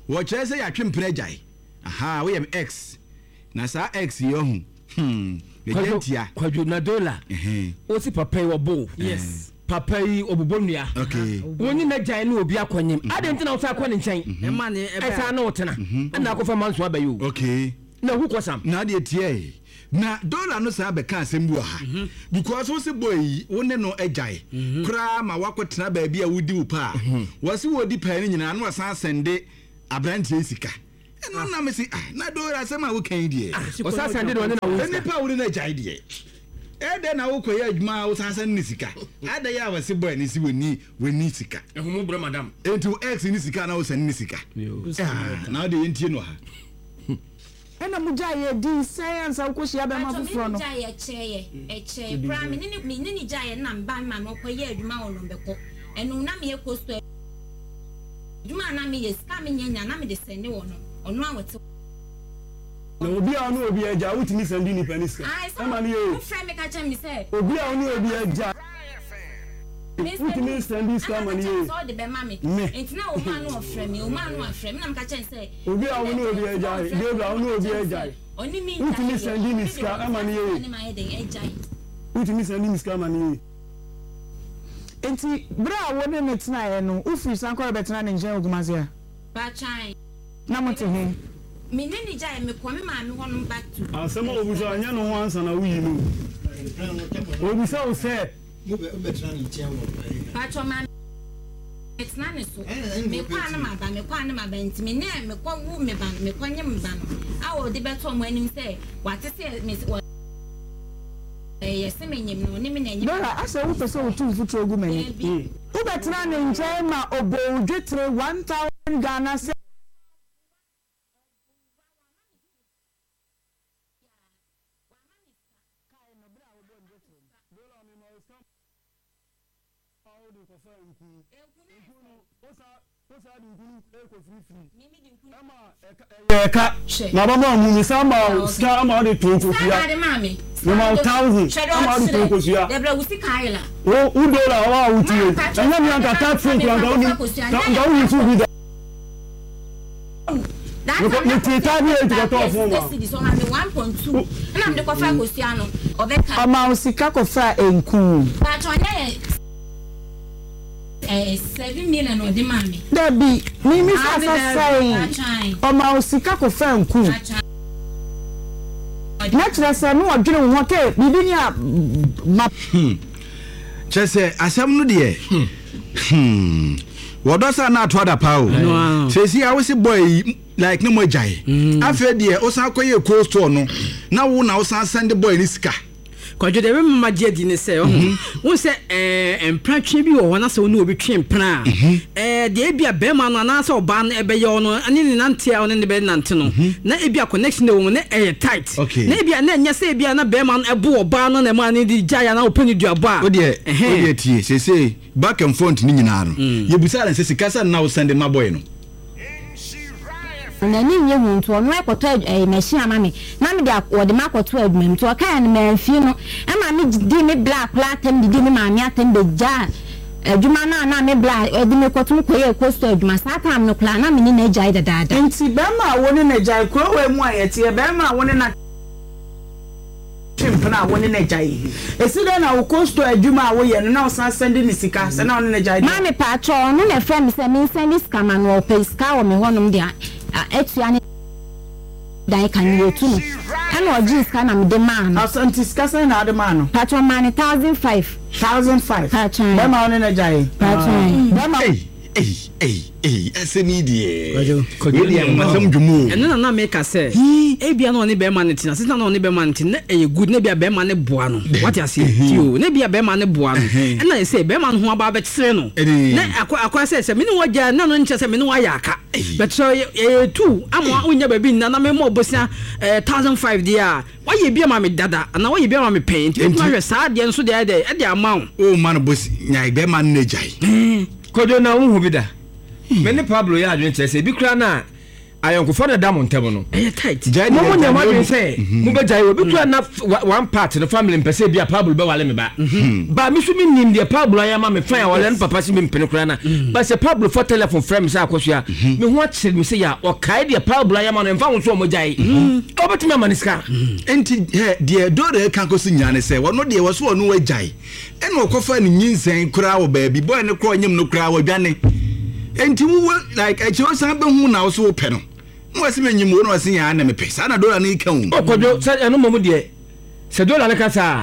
[SPEAKER 1] wo kyerɛ sɛ yɛatwe mpena gyae aha wo yɛ x na saa x yɛ ho hmm yɛntia
[SPEAKER 2] kwadwo na dola eh o si papa yi obo yes papa yi obobonua
[SPEAKER 1] okay
[SPEAKER 2] woni na gyae na obi akonyem ade ntina wo fa akɔ ne nkyɛn
[SPEAKER 3] e ma ne e
[SPEAKER 2] ba na wotena na akɔfa manso abayo
[SPEAKER 1] okay
[SPEAKER 2] na hu kɔsam
[SPEAKER 1] na de tie na dola no saa bɛka asɛm bi wɔ ha because wo se boy wo ne no agyae kra ma wakɔtena baabi a wodi wo pa wo se wodi pa ne nyina na wasan sende abrantie sika ɛno na me se ah na dola asɛm a wo kan die
[SPEAKER 2] wo sa sende de woni na wo
[SPEAKER 1] ne pa wo ne agyae die ɛdɛ na wo kɔyɛ adwuma wo san san ne sika ada ya wase boy ne si woni woni sika
[SPEAKER 2] ehumu bro madam
[SPEAKER 1] ento x ne sika na wo san ne sika na de yentie no ha
[SPEAKER 6] ena muja ye di science au koshi abe ma fufuro no
[SPEAKER 7] muja ye cheye e cheye prime ni ni ni ni ja ye na mba ma no koye adwuma wono beko enu na me ye costo adwuma na me ye ska me nyanya na me de sende wono ono awete
[SPEAKER 5] na obi a no obi eja wutimi sende ni paniska e ma ni ye
[SPEAKER 7] friend me ka cha me say
[SPEAKER 5] obi a no obi eja wutimi sende ska ma ni ye
[SPEAKER 7] so de be ma me entina o ma no ofre me o ma no afre me na me ka cha say
[SPEAKER 5] obi a no obi eja obi a no obi eja
[SPEAKER 7] oni mi
[SPEAKER 5] wutimi sende ni ska ama ni ye
[SPEAKER 7] ni ma ye de eja
[SPEAKER 5] wutimi sende ni ska ma ni ye
[SPEAKER 6] enti bra woni ne tena ye no ufiri sankore betena ne njen ogumase a
[SPEAKER 7] ba chan
[SPEAKER 6] na mote he
[SPEAKER 7] me ne ni ja ye me ko me ma me hono back to
[SPEAKER 5] asema obuso anya no ho ansa na wuyi no obuso o se
[SPEAKER 8] mo be betena ne ntia wo
[SPEAKER 7] ba cho ma betena ne so me kwa na ma ba me kwa na ma ba enti me ne me ko wu me ba me kwa nye me ba no a wo de beto mo anim se wate se me eh yes me nyem no ne me na nyem
[SPEAKER 6] dora asa wo pese wo tu futuro gu mani wo betena ne njen ma obo dwetre one thousand Ghana se
[SPEAKER 5] eka na baba mu ni sama ska ama de to ko fia no ma thousand ama de to ko fia
[SPEAKER 7] debra wusi kaila
[SPEAKER 5] o u dola wa wuti anya mi anta tax free ko anga uni anga uni tu bi da ni ti ta bi e to to fun ma
[SPEAKER 7] so ma me one point two na me ko fa ko sia no obeka
[SPEAKER 6] ama osika ko fa enku
[SPEAKER 7] ba to anya eh seven million odi mami
[SPEAKER 6] dabi mi mi fa fa sai ama osika ko fa enku natural say no odwene wo ke bibi ni a
[SPEAKER 1] chese asem no de hmm wodosa na to da pa o sesi a wo si boy like no mo jai afa de o san koye cold store no na wo na o san send boy ni sika
[SPEAKER 3] kwadwo de mama je di ne se ho wo se eh empratwe bi wo wana se wo obi twe mpra eh de bia be ma no na se oba no ebe ye no ani ni nante a ne be nante no na e bia connection de wo ne eh tight na e bia na nya se bia na be ma no ebo oba no na ma ne di jaya na opani duaba
[SPEAKER 1] o de o de tie se se back and front ni nyina no ye busala se sika sa na wo send my boy no
[SPEAKER 7] na ni nye hunto no ekoto eh machine ama me na me de wo de makoto adwuma to ka na me mfie no ama me di me black platem di me ma me atem de ja adwuma na na me black e di me koto ko ye costo adwuma satam no kla na me ni na jai da da
[SPEAKER 6] enti be ma woni na jai kro we mu ayete be ma woni na chimpna woni na jai esi de na wo costo adwuma wo ye no na wo send ni sika se na woni na jai
[SPEAKER 7] ma me pa cho no na frem se me send sika ma no pe sika wo me honom dia etuane dai kan yotu no ana oji ska na me de man
[SPEAKER 6] asanti ska sa na de man no
[SPEAKER 7] patron man one thousand five
[SPEAKER 6] thousand five
[SPEAKER 7] patron
[SPEAKER 6] be ma woni na jai
[SPEAKER 7] patron
[SPEAKER 6] be ma
[SPEAKER 1] eh eh eh asemi die we die masam dwumu
[SPEAKER 3] eno na na make say e bia na oni be man tina sita na oni be man tina e good na bia be man ne boa no what you say you na bia be man ne boa no e na say be man ho aba be kire no na akwa akwa say say me ne woja na no nche say me ne wa yaka but so e two amwa onya ba bi na na me mo bosia one thousand five dia wa ye bia ma me dada na wa ye bia ma me paint e ma hwe sa de nso de e de e de amount
[SPEAKER 1] o man bosi nya be man ne jai
[SPEAKER 2] kodo na wo hu bi da me ne Pablo ya adwen chese bi kra na ayonkofo na da mo ntemo no
[SPEAKER 3] eh tight
[SPEAKER 2] mo mo nyama bi say mo be jai obi to na one part the family mpese bia Pablo be wale me ba ba mi so mi nim de Pablo ayama me fan wale no papa si me mpene kura na ba se Pablo for telephone frame say akoso a me ho akire me say ya o kai de Pablo ayama no mfa wo so mo jai obetumi amaniska
[SPEAKER 1] enti de dore kan ko so nyane say wono de wo so wono wajai ene okofa ni nyinsen kura wo ba bi boy ne kura nyem no kura wo dwane enti wo like a cho san be hu na wo so pe no mo asi me nyim wo no asi ya na me pe sa na dora ni kan wo
[SPEAKER 2] okojo se eno mo de se dola le kasa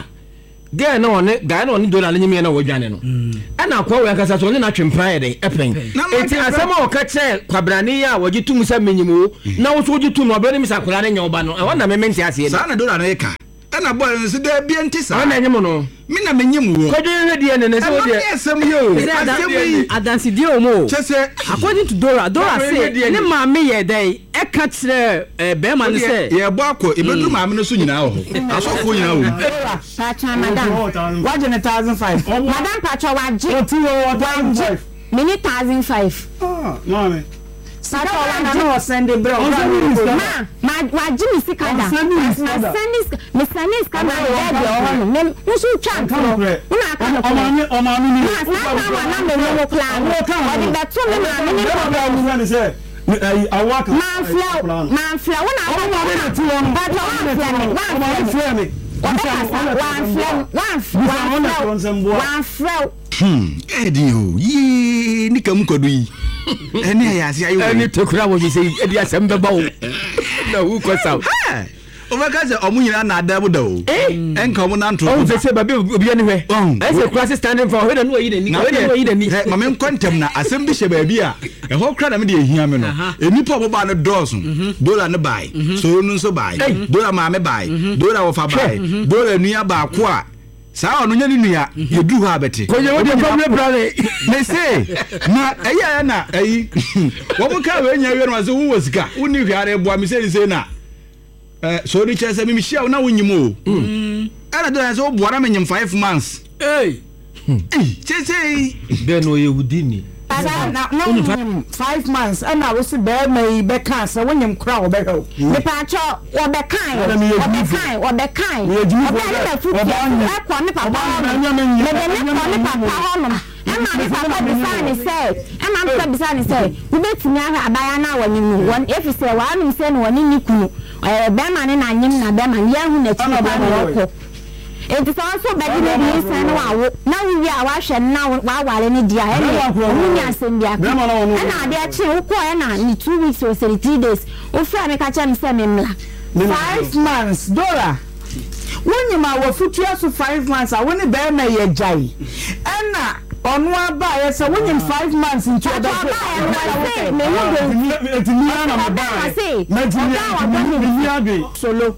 [SPEAKER 2] ga na one ga na one dola le nyim na wo dwane no ana kwa wo kasa so ne na twempran de epen enti asama o ka che kwabrani ya wo gitu musa menyim wo na wo so gitu no obere mi sakura ne nyawo ba no e wona me menti ase
[SPEAKER 1] sa na dola na ka ana boy nso de bia nti sa
[SPEAKER 2] ana nyim no
[SPEAKER 1] mi na menyim wo
[SPEAKER 2] kojo ye de ne ne so de
[SPEAKER 1] asem yo asem yi
[SPEAKER 3] adansi die o mo
[SPEAKER 1] chese
[SPEAKER 3] according to Dora Dora say ne ma me ye dey e ka kire eh be ma ne say
[SPEAKER 1] ye bo akọ ebedu ma me no so nyina ho asofo nyina ho
[SPEAKER 6] Pacha madam waje ne one thousand five madam pacha waje waje mini one thousand five
[SPEAKER 5] ah mama
[SPEAKER 6] Sato wana no send the bro. Ma, ma waji mi sikada. Ma send mi send sikada e de o no. Me nso twa nko. Una aka no.
[SPEAKER 5] Omani omani ni.
[SPEAKER 6] Ma na na me no plan. O di beto me ma me ni problem.
[SPEAKER 5] Ni say I work.
[SPEAKER 6] Man flow, man flow. Una aka no na ti won. But one flow me. One flow me. One flow. One flow. One flow.
[SPEAKER 1] Hmm. Edi o. Yi ni kam kodu yi. Eni ya sia yo.
[SPEAKER 2] Eni tokura wo bi say edi asem be ba wo. Na wu ko saw.
[SPEAKER 1] Ha. O ma ka se omu nyina na adabu da o. Enka omu na ntro.
[SPEAKER 2] O se se ba bi obi ani hwe. I say class standing for hwe na no yi da ni. Hwe na no yi da ni.
[SPEAKER 1] Ma me kontem na asem bi she ba bi a. E ho kra na me de ehia me no. Enipa obo ba no dosun. Dola ne bai. So no so bai. Dola ma me bai. Dola wo fa bai. Dola nua ba ko a sa onu nya ni nua yedu ha beti
[SPEAKER 2] ko ye wo de problem brother
[SPEAKER 1] me say na eya na eyi wo mo ka we nya we no so wo sika uni hware boa me say say na eh so ri chese me hia na wonyim o mm ana do so boa na me nyim five months
[SPEAKER 2] eh
[SPEAKER 1] eh chese
[SPEAKER 2] de no yehudi ni
[SPEAKER 6] na no five months ana wo se be mai be ka se wonyim kra wo be ho me pa cho wo be kan wo be kan wo be kan wo be futi e ko ni papa me de ni ko ni papa ho no ama ni papa bi sa ni say ama ni papa bi sa ni say wo be tinya ha abaya na wonyim won if say wa anu say no woni ni kunu eh be ma ni na nyim na be ma ye hu na chi ba wo ko enti so so be di ni say no wa wo na wi a wa hwe na wa wale ni dia e ni nya asem bia na na de a chi wo ko e na ni two weeks or three days o fra me ka cha me say me mla five months Dora when you ma wo futua so five months a woni be ma ye jai ena onu aba ye say woni five months into the day me wo go
[SPEAKER 5] eti ni na ma ba na ti ni ni
[SPEAKER 6] solo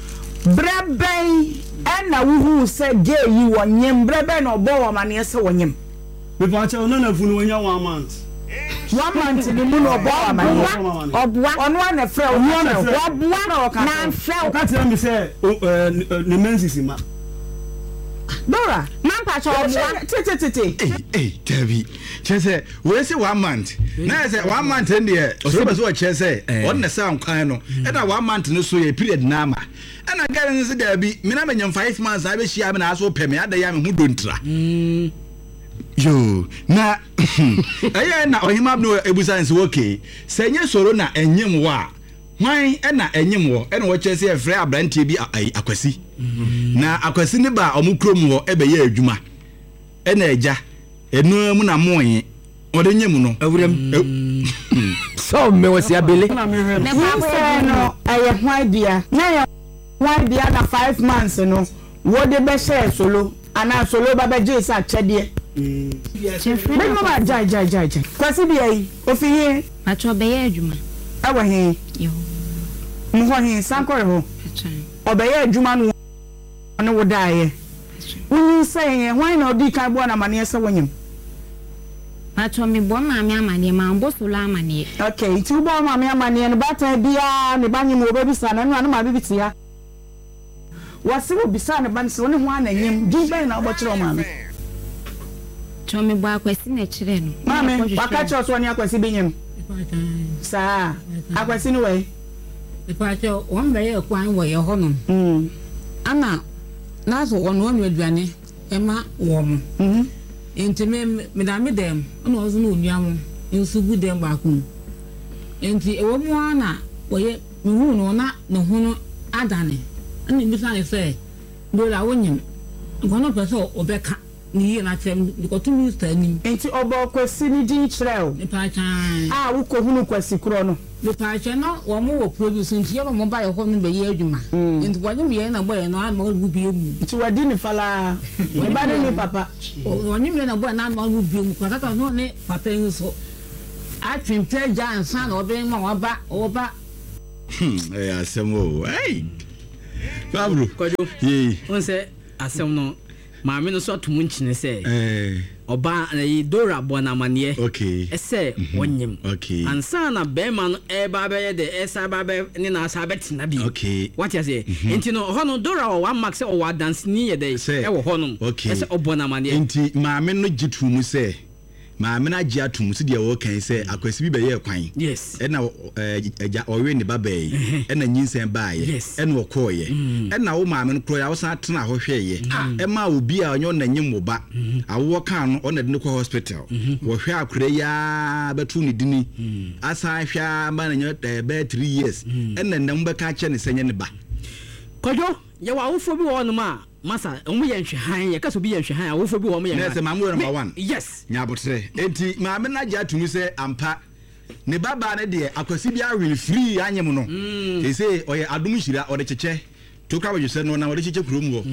[SPEAKER 6] breben ena wuhu se gay yi wonyem breben obo wo mane se wonyem
[SPEAKER 5] me pa cha ona na funu wonya one month
[SPEAKER 6] one month ni mu no obo wa mane obwa onu na frɛ onu na frɛ obwa na frɛ
[SPEAKER 5] ka tell me say ne mensisi ma
[SPEAKER 6] Dora man pa cha obwa tete tete
[SPEAKER 1] eh eh Davi chese we say one month na say one month en de o so be so chese on na say ankwan no e na one month no so ye period na ma ana gare nse Davi me na menyam five months a be hia me na so pɛ me ada ya me hu dontra mm yo na aya na ohima no ebusa nse okay senye soro na enyem wo a hwan e na enyem wo e na wo chese e frɛ abrantie bi akwasi na akwasi ne ba omukrom wo e be ye adwuma e na eja enu mu na moye ode nyem no
[SPEAKER 2] awuram so me wasi abele
[SPEAKER 6] ne pa no aye hwan bia na ye hwan bia na five months no wo de be share solo ana solo ba be je sa chede mm me no ba jai jai jai kwasi bia yi ofiye
[SPEAKER 7] acho be ye adwuma
[SPEAKER 6] awa he
[SPEAKER 7] yo
[SPEAKER 6] mo he sankore ho obeye adwuma no ne wo daaye woni say hwan na odi kan bo na mane se wonyem
[SPEAKER 7] acho me bo ma me amane ma mbo solo amane
[SPEAKER 6] okay ti bo ma me amane no bata bia ne banyem wo be bisa na no na ma be bitia wase wo bisa ne ban se woni ho ananyem di ben na obo kire o ma me
[SPEAKER 7] cho me bo akwasi na kire no
[SPEAKER 6] ma me waka cho so ni akwasi benyem Sa akwasi no we
[SPEAKER 9] Departure one be e kwan wo ye ho no.
[SPEAKER 6] Mm.
[SPEAKER 9] Ana na so won won aduane e ma wo mo.
[SPEAKER 6] Mhm.
[SPEAKER 9] Enti me me da me dem na ozo no onua mo. Nsu gu dem ba ku. Enti e wo mo ana wo ye me hu no na ne ho no adane. Ana bi sa ne se do la wonyim. Ngono peso obeka ni na chem ko tu minister nim.
[SPEAKER 6] Enti obo kwasi ni din kireo.
[SPEAKER 9] Departure
[SPEAKER 6] Ah wo ko hunu kwasi kro no.
[SPEAKER 9] Departure no wo mo wo produce nti ye mo ba ye ho no be ye adwuma. Enti wo nyim ye na boy no ama wo bi emu.
[SPEAKER 6] Nti wadi ni fala. E ba ni papa.
[SPEAKER 9] Wo nyim ye na boy na ama wo bi emu kwa tata no ne papa yin so. A twimpe ja ansa na obe ma wo ba wo ba.
[SPEAKER 1] Hmm eh asemo. Hey. Pablo.
[SPEAKER 3] Kojo.
[SPEAKER 1] Ye.
[SPEAKER 3] On se asem no maame no so atum nchine se
[SPEAKER 1] Eh.
[SPEAKER 3] oba na Dora Bonamanie.
[SPEAKER 1] Okay.
[SPEAKER 3] Ese wonyim.
[SPEAKER 1] Okay.
[SPEAKER 3] Ansa na bema no e ba be de esa ba be ni na asa betina bi.
[SPEAKER 1] Okay.
[SPEAKER 3] What you say? Enti no ho no Dora o one max e o dance ni ye de e wo ho no.
[SPEAKER 1] Okay.
[SPEAKER 3] Ese Obonamanie.
[SPEAKER 1] Enti maame no gitu mu se maame na gye atum se de wo kan se akwasi bi be ye kwan.
[SPEAKER 3] Yes.
[SPEAKER 1] E na eja owe ne baba yi. E na nyinsen ba ye. E na okoye. E na wo maame no kro ya wo san tena ho hweye. E ma obi a onyo na nyim wo ba. Awo kan no ona de ne ko hospital. Wo hwe akure ya betu ne dini. Asa hwa ma na nyo be three years. E na ndam be ka che ne senye ne ba.
[SPEAKER 3] Kojo, ye wa wo fo bi wo no ma. Masa, omu ye nhwe han ye kaso bi ye nhwe han wo fo bi wo mo ye.
[SPEAKER 1] Na se mamu number one.
[SPEAKER 3] Yes.
[SPEAKER 1] Nyabotre. Enti maame na gye atum se ampa ne baba ne de akwasi bia will free anyem no. They say oye adum hira ode cheche. To ka we say no na ode cheche kurom go.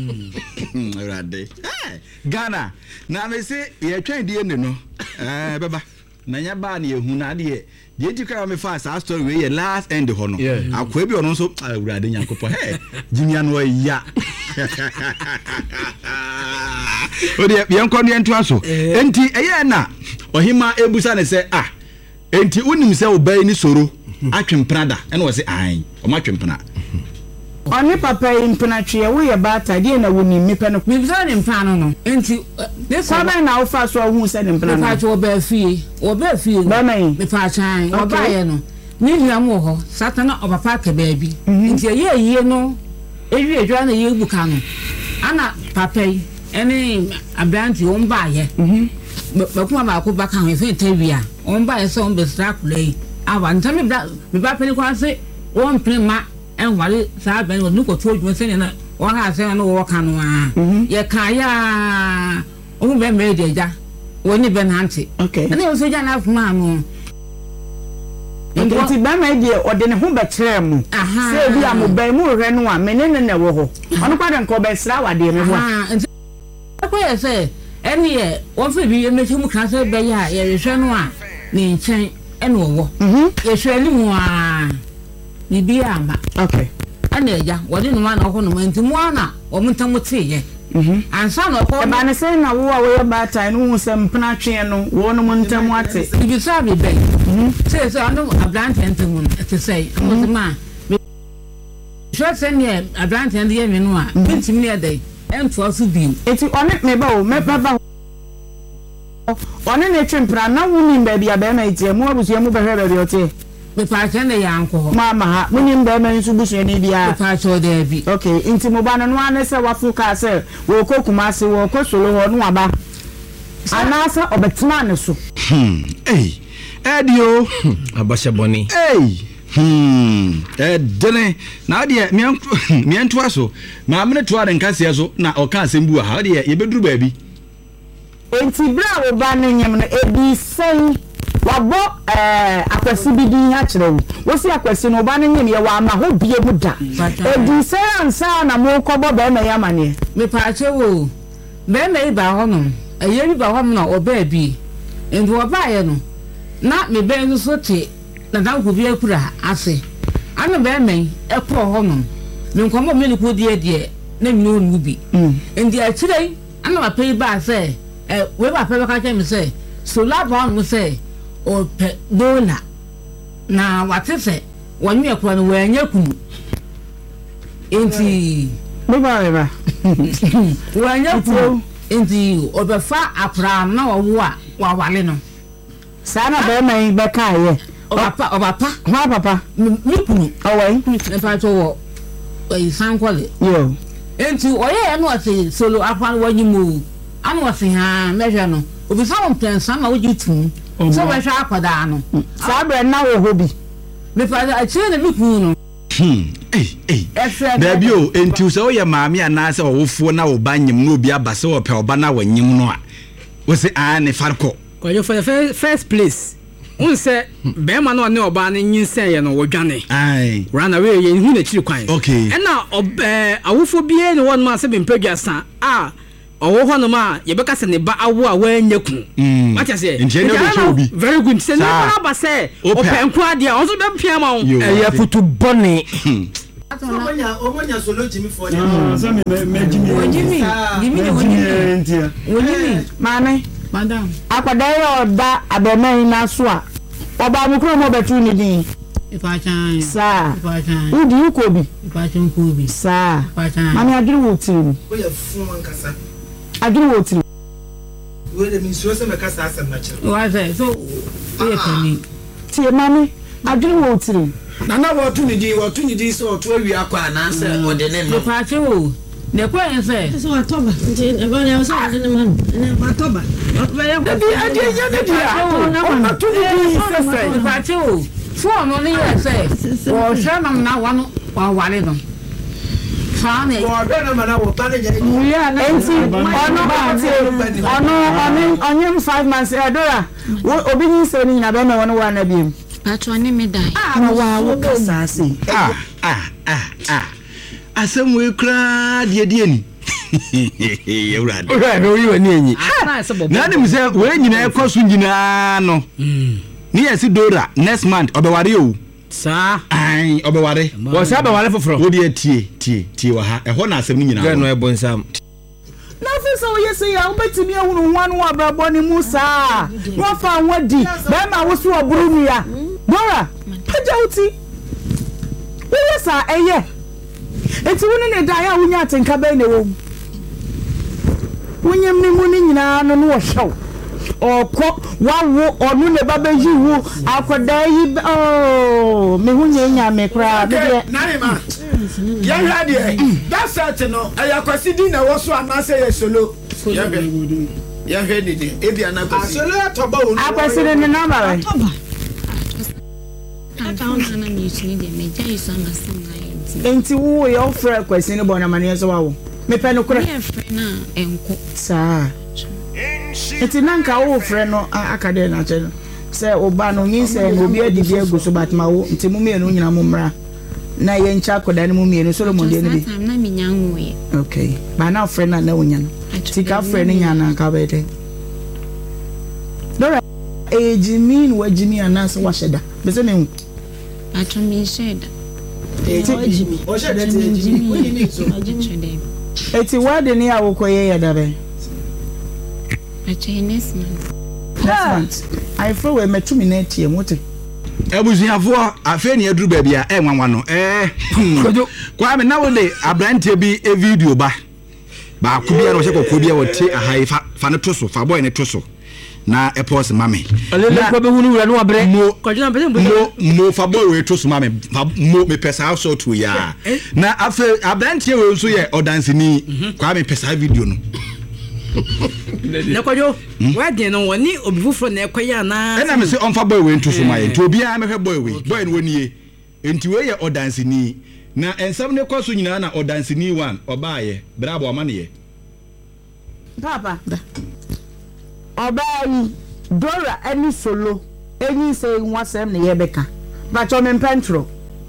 [SPEAKER 1] Rade. Ghana. Na me say ye twan die ne no. Eh baba. Na nya ba na ye hu na de ye ti ka me fa sa story we ye last end ho no. Akwa bi ono so rade nyakopo. Hey. Jimia no ya. Ode bien kon ye nto aso. Enti eye na ohima ebusa ne se ah enti unim se obai ni soro atwemprada ene wo se an o ma twempna
[SPEAKER 6] Oni papa impna twe wo ye bata de na woni mepe no
[SPEAKER 9] Me bisa ne mpa no no. Enti this
[SPEAKER 6] kwa ba na wo fa so hu se ne mpna
[SPEAKER 9] no.
[SPEAKER 6] no
[SPEAKER 9] Departure wo ba fie. Wo ba fie.
[SPEAKER 6] Ba mai.
[SPEAKER 9] Me pa chan. Wo ba ye no. Ni hia mo ho. Satana obapa ka ba bi. Enti ye ye no. Ewi edwa na ye buka no. Ana papa yi ene abranti wo mba ye. Mhm. Ba kuma ba ko ba kan he fe tawia. Wo mba ye so mbe stra kulei. Awa ntami bra me ba pe ni kwa se wo mpema en wale sa ben wo nuko to dwo se ne na wo ha se na wo ka no a ye ka ya o be me de ja wo ni ben hanti
[SPEAKER 6] okay
[SPEAKER 9] ene wo se ja na fuma no
[SPEAKER 6] Nti ba ma de o de ne ho be kire mu se bi am ba mu hwe no a menene ne wo ho ono kwa de nko be sra wa de me ho
[SPEAKER 9] nti ko ye se ene ye wo fe bi ye me mu kan se be ya ye hwe no a ni nchen ene wo
[SPEAKER 6] mhm
[SPEAKER 9] ye hwe li mu a ni bi amba
[SPEAKER 6] okay
[SPEAKER 9] ane eja wodi no ma na ho no nti mu ana o mutamu te ye
[SPEAKER 6] mhm
[SPEAKER 9] ansa no ko
[SPEAKER 6] e ba ne se na wo a wo ye bata no hu se mpna twe no wo no muntamu ate
[SPEAKER 9] ibi sa bi be mhm se se anu ablante ntemu te say mo ma so se ne ablante ndi ye me no a bintim ne dey entwo so bi
[SPEAKER 6] eti one me ba o me baba one ne twempra na woni mba bia be ma ite mu abusu mu be hwe be bi ote
[SPEAKER 9] me pa chen de yanko
[SPEAKER 6] mama ha munim be ma nsu busu ni bia
[SPEAKER 9] pa cho de bi
[SPEAKER 6] okay inti mo ba no no ane se wafu ka se wo ko kumase wo ko solo ho no aba anasa obetima ne so
[SPEAKER 1] hmm eh edio
[SPEAKER 2] abasha boni
[SPEAKER 1] eh hmm eh dene na de me nto aso ma me to ade nkase so na o ka asembu ha de ye beduru ba bi
[SPEAKER 6] enti bra wo ba no nyem no ebi sei wabo eh akwasi bi din ha kire wo wo si akwasi no ba no nyem ye wa ma ho bie mu da ebi sei ansa na mo kobo ba ma ya mane
[SPEAKER 9] me pa che wo be me ba ho no eye bi ba ho no oba bi enti wo ba ye no na me be no so te na da ko bi akura ase ana be me e ko ho no me nkomo me ni ko die die na mi no nu bi enti a kire ana ba pe ba se eh we ba pe ba ka che me se so la ba no se o pe dola na wate se wonwe akura no wanya kunu enti
[SPEAKER 6] mo ba re ba
[SPEAKER 9] wanya kunu enti obefa akura na wo a wa wale no
[SPEAKER 6] sana be ma be ka ye
[SPEAKER 9] Papa, oh papa,
[SPEAKER 6] ha papa.
[SPEAKER 9] Me kunu.
[SPEAKER 6] Awai.
[SPEAKER 9] If I to eh san kwale.
[SPEAKER 6] Yo.
[SPEAKER 9] Enti oye no ase solo afan wanyimu. Anu ase ha mehwe no. Obi sa on plan san na wo jitu. So we hwa akoda no.
[SPEAKER 6] Sa bre na wo hobi.
[SPEAKER 9] Me fa a chire na me kunu no.
[SPEAKER 1] Hmm. Eh eh. Baby o enti so ye maami anase owofo na wo banyem no obi abase wo pe oba na wanyem no a. Wo se ah ne farko.
[SPEAKER 3] Kwa for the first place. Unse be ma no ne oba ne nyinsen ye no wodwane.
[SPEAKER 1] Ai.
[SPEAKER 3] Run away ye hu na chiri kwan.
[SPEAKER 1] Okay.
[SPEAKER 3] E na obe awofo bie ne won ma se be mpagua san. Ah. Owo ho no ma ye beka se ne ba awo a wanya ku. What you say? Very good. Say no ba say open kwa dia on so be pia ma on.
[SPEAKER 2] E ya futu bone.
[SPEAKER 8] Omonya omonya solo Jimmy for ya.
[SPEAKER 5] Ah, so me me Jimmy.
[SPEAKER 9] Jimmy. Jimmy ne woni. Woni
[SPEAKER 6] Mane.
[SPEAKER 9] Madam.
[SPEAKER 6] Akwada ya oda abemai na so a. Oba mu kro mo betu ni din.
[SPEAKER 9] Ifa chan.
[SPEAKER 6] Sa.
[SPEAKER 9] Ifa chan.
[SPEAKER 6] Udi ukobi.
[SPEAKER 9] Ifa chan kobi.
[SPEAKER 6] Sa.
[SPEAKER 9] Ifa chan.
[SPEAKER 6] Mami adiri wo tin.
[SPEAKER 8] We ya fun wan kasa.
[SPEAKER 6] Adiri wo tin.
[SPEAKER 8] We de min so se me kasa asem na kire.
[SPEAKER 9] Wa say so e pani.
[SPEAKER 6] Tie mami adiri wo tin.
[SPEAKER 8] Na na wo tu ni di wo tu ni di so to awi akwa na se o de ne no.
[SPEAKER 9] Ifa chan o. Ne kwa yen say.
[SPEAKER 10] So atoba. Nti e ba ne so de ne man. Ne atoba.
[SPEAKER 6] Adi adi anya de dia. O tu ni di se se.
[SPEAKER 9] Ifa chan o. Fo no ni ye say. Wo hwe nam na wa no wa wale no. Fane.
[SPEAKER 8] Wo de na ma na wo pa ne je.
[SPEAKER 6] Yeah, enti ono ba ti ono ono onye five months edora. Obi ni se ni na be me wono wa na biem.
[SPEAKER 7] Patro ne me dai.
[SPEAKER 6] Ah, wa wo kasa se.
[SPEAKER 1] Ah ah ah ah. Asem we kra de de ni. Yewrade.
[SPEAKER 2] Ora no yi wani enyi.
[SPEAKER 3] Na se bobo.
[SPEAKER 1] Na dem se we nyina ekoso nyina no. Mm. Ni yesi Dora next month obeware o.
[SPEAKER 3] Sa.
[SPEAKER 1] Ai obeware.
[SPEAKER 2] Wo sa ba wale foforo.
[SPEAKER 1] Wo de tie tie tie wa ha. Eho na asem ni nyina.
[SPEAKER 2] Ga no e bonsam.
[SPEAKER 6] Na fi so ye se ya obetimi ehunu ho anu abrabo ni musa. Wo fa wodi. Ba ma wo so oburu nu ya. Dora. Pajauti. Wo yesa eye. Eti woni ne da ya wonya atenka ba ne wo. Wonyem ni mu ni nyina no no wo hyew. Oko wawo onu ne baba yi wu akoda yi oh me hunye nya me kra de
[SPEAKER 8] na ma ya hwa de that set no aya kwasi di na wo so anase ye solo ya hwe ya hwe ni di e bia na kwasi solo atoba onu
[SPEAKER 6] akwasi de ne na ba
[SPEAKER 7] atoba account na mi chini de me jai so na singa
[SPEAKER 6] enti wo ye ofre kwasi ne bona mane so wawo me pe no kra
[SPEAKER 7] me frɛ na enko
[SPEAKER 6] sa eti nanka wo frɛ no akade na che se oba no nyin se no bi adi bi egu so batma wo nti mu mienu nyina mu mra na ye ncha koda ne mu mienu Solomon de ne bi
[SPEAKER 7] na mi nyanwo ye
[SPEAKER 6] okay ba na frɛ na na wonya no ti ka frɛ ne nya na ka ba de Dora e jimin wa jimi anas wa sheda be se me
[SPEAKER 7] atro mi sheda
[SPEAKER 8] e jimi o sheda ti jimi wo ni mi so
[SPEAKER 7] jimi
[SPEAKER 6] eti wa de ne awokoye ya dabe
[SPEAKER 7] Ache next month.
[SPEAKER 6] Next month. I feel we metumi na tie mote.
[SPEAKER 1] Ebusuafo afa ni aduru ba bia e nwanwa no eh kwa me na wo le abrante bi e video ba ba ku bia no se kokko bia wo te ahai fa fa ne toso fa boy ne toso na e pause mame
[SPEAKER 2] alele ko be hunu wura no abre
[SPEAKER 1] mo
[SPEAKER 3] Kojuna pese mbo
[SPEAKER 1] mo mo fa boy we toso mame fa mo me pesa so to ya na afa abrante we nso ye odansini kwa me pesa video no
[SPEAKER 3] na kwajo wa de no woni obi fufuro na ekoya na
[SPEAKER 1] ena me se on fa boy we nto so maye nti obi a me hwe boy we boy no woni enti we ye odansini na ensam ne kwaso nyina na odansini one obaaye brabo amane ye
[SPEAKER 6] papa obaayi Dora any solo any say nwasem ne ye beka ba cho me pentro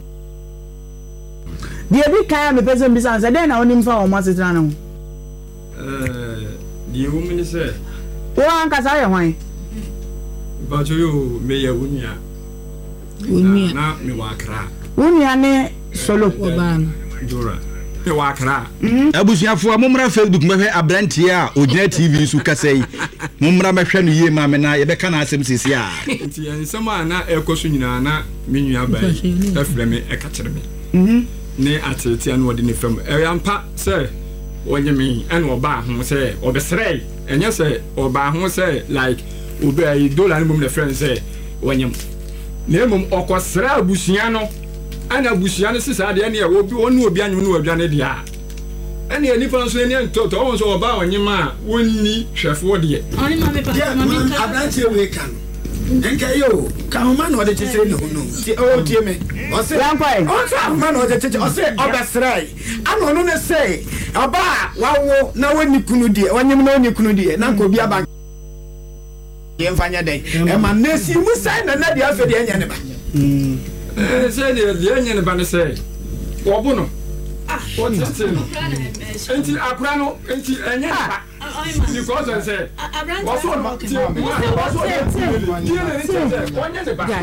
[SPEAKER 6] die bi kan me pese mbisa nse den na onim fa o masetra no
[SPEAKER 11] eh die wo mini se
[SPEAKER 6] wo anka sa ye hwan
[SPEAKER 11] ba cho yo me ye wunia
[SPEAKER 9] Wunia
[SPEAKER 11] na me wa kra
[SPEAKER 6] wunia ne solo
[SPEAKER 9] oban
[SPEAKER 11] Dora me wa kra
[SPEAKER 1] abusuafo amomra Facebook mehwe abrantie a ogina T V su kasai momra mehwe no yie ma me na ye beka na asem sisi a
[SPEAKER 11] ti ensem a na ekoso nyina na me nua ba efre me eka kire me
[SPEAKER 6] mhm
[SPEAKER 11] ne atete na wodi ne fam e yampa se wonye me ene oba ho se obesrei enye se oba ho se like obi ai dollar ne mum ne friend se wonyem na emom okosra abusua no ana abusua no sisa de ne obi wonu obi anyu no wadwane de a ene ani fa so ene ntoto won so oba onyema wonni hwefo de
[SPEAKER 10] oni ma me pa ma me ka
[SPEAKER 8] abranche we kan enka yo ka homa no de chese ne ho no ti o tie me o se o sa homa no de chese o se obesrai ano no ne say oba wawo na woni kunu de wanyem na woni kunu de na ko bi aba yemfanya dai e ma nesi musa na na dia fe de enya ne ba
[SPEAKER 11] eh se de de enya ne ba ne say obo no ah what is it no enti akura no enti enya ne ba because I say what's what ma ti what's what ti ne ti enya ne ba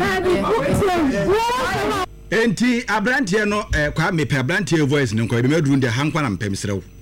[SPEAKER 1] enti abrantie no kwa mepe abrantie voice ne nko be meduru nde hankwa na mpem serew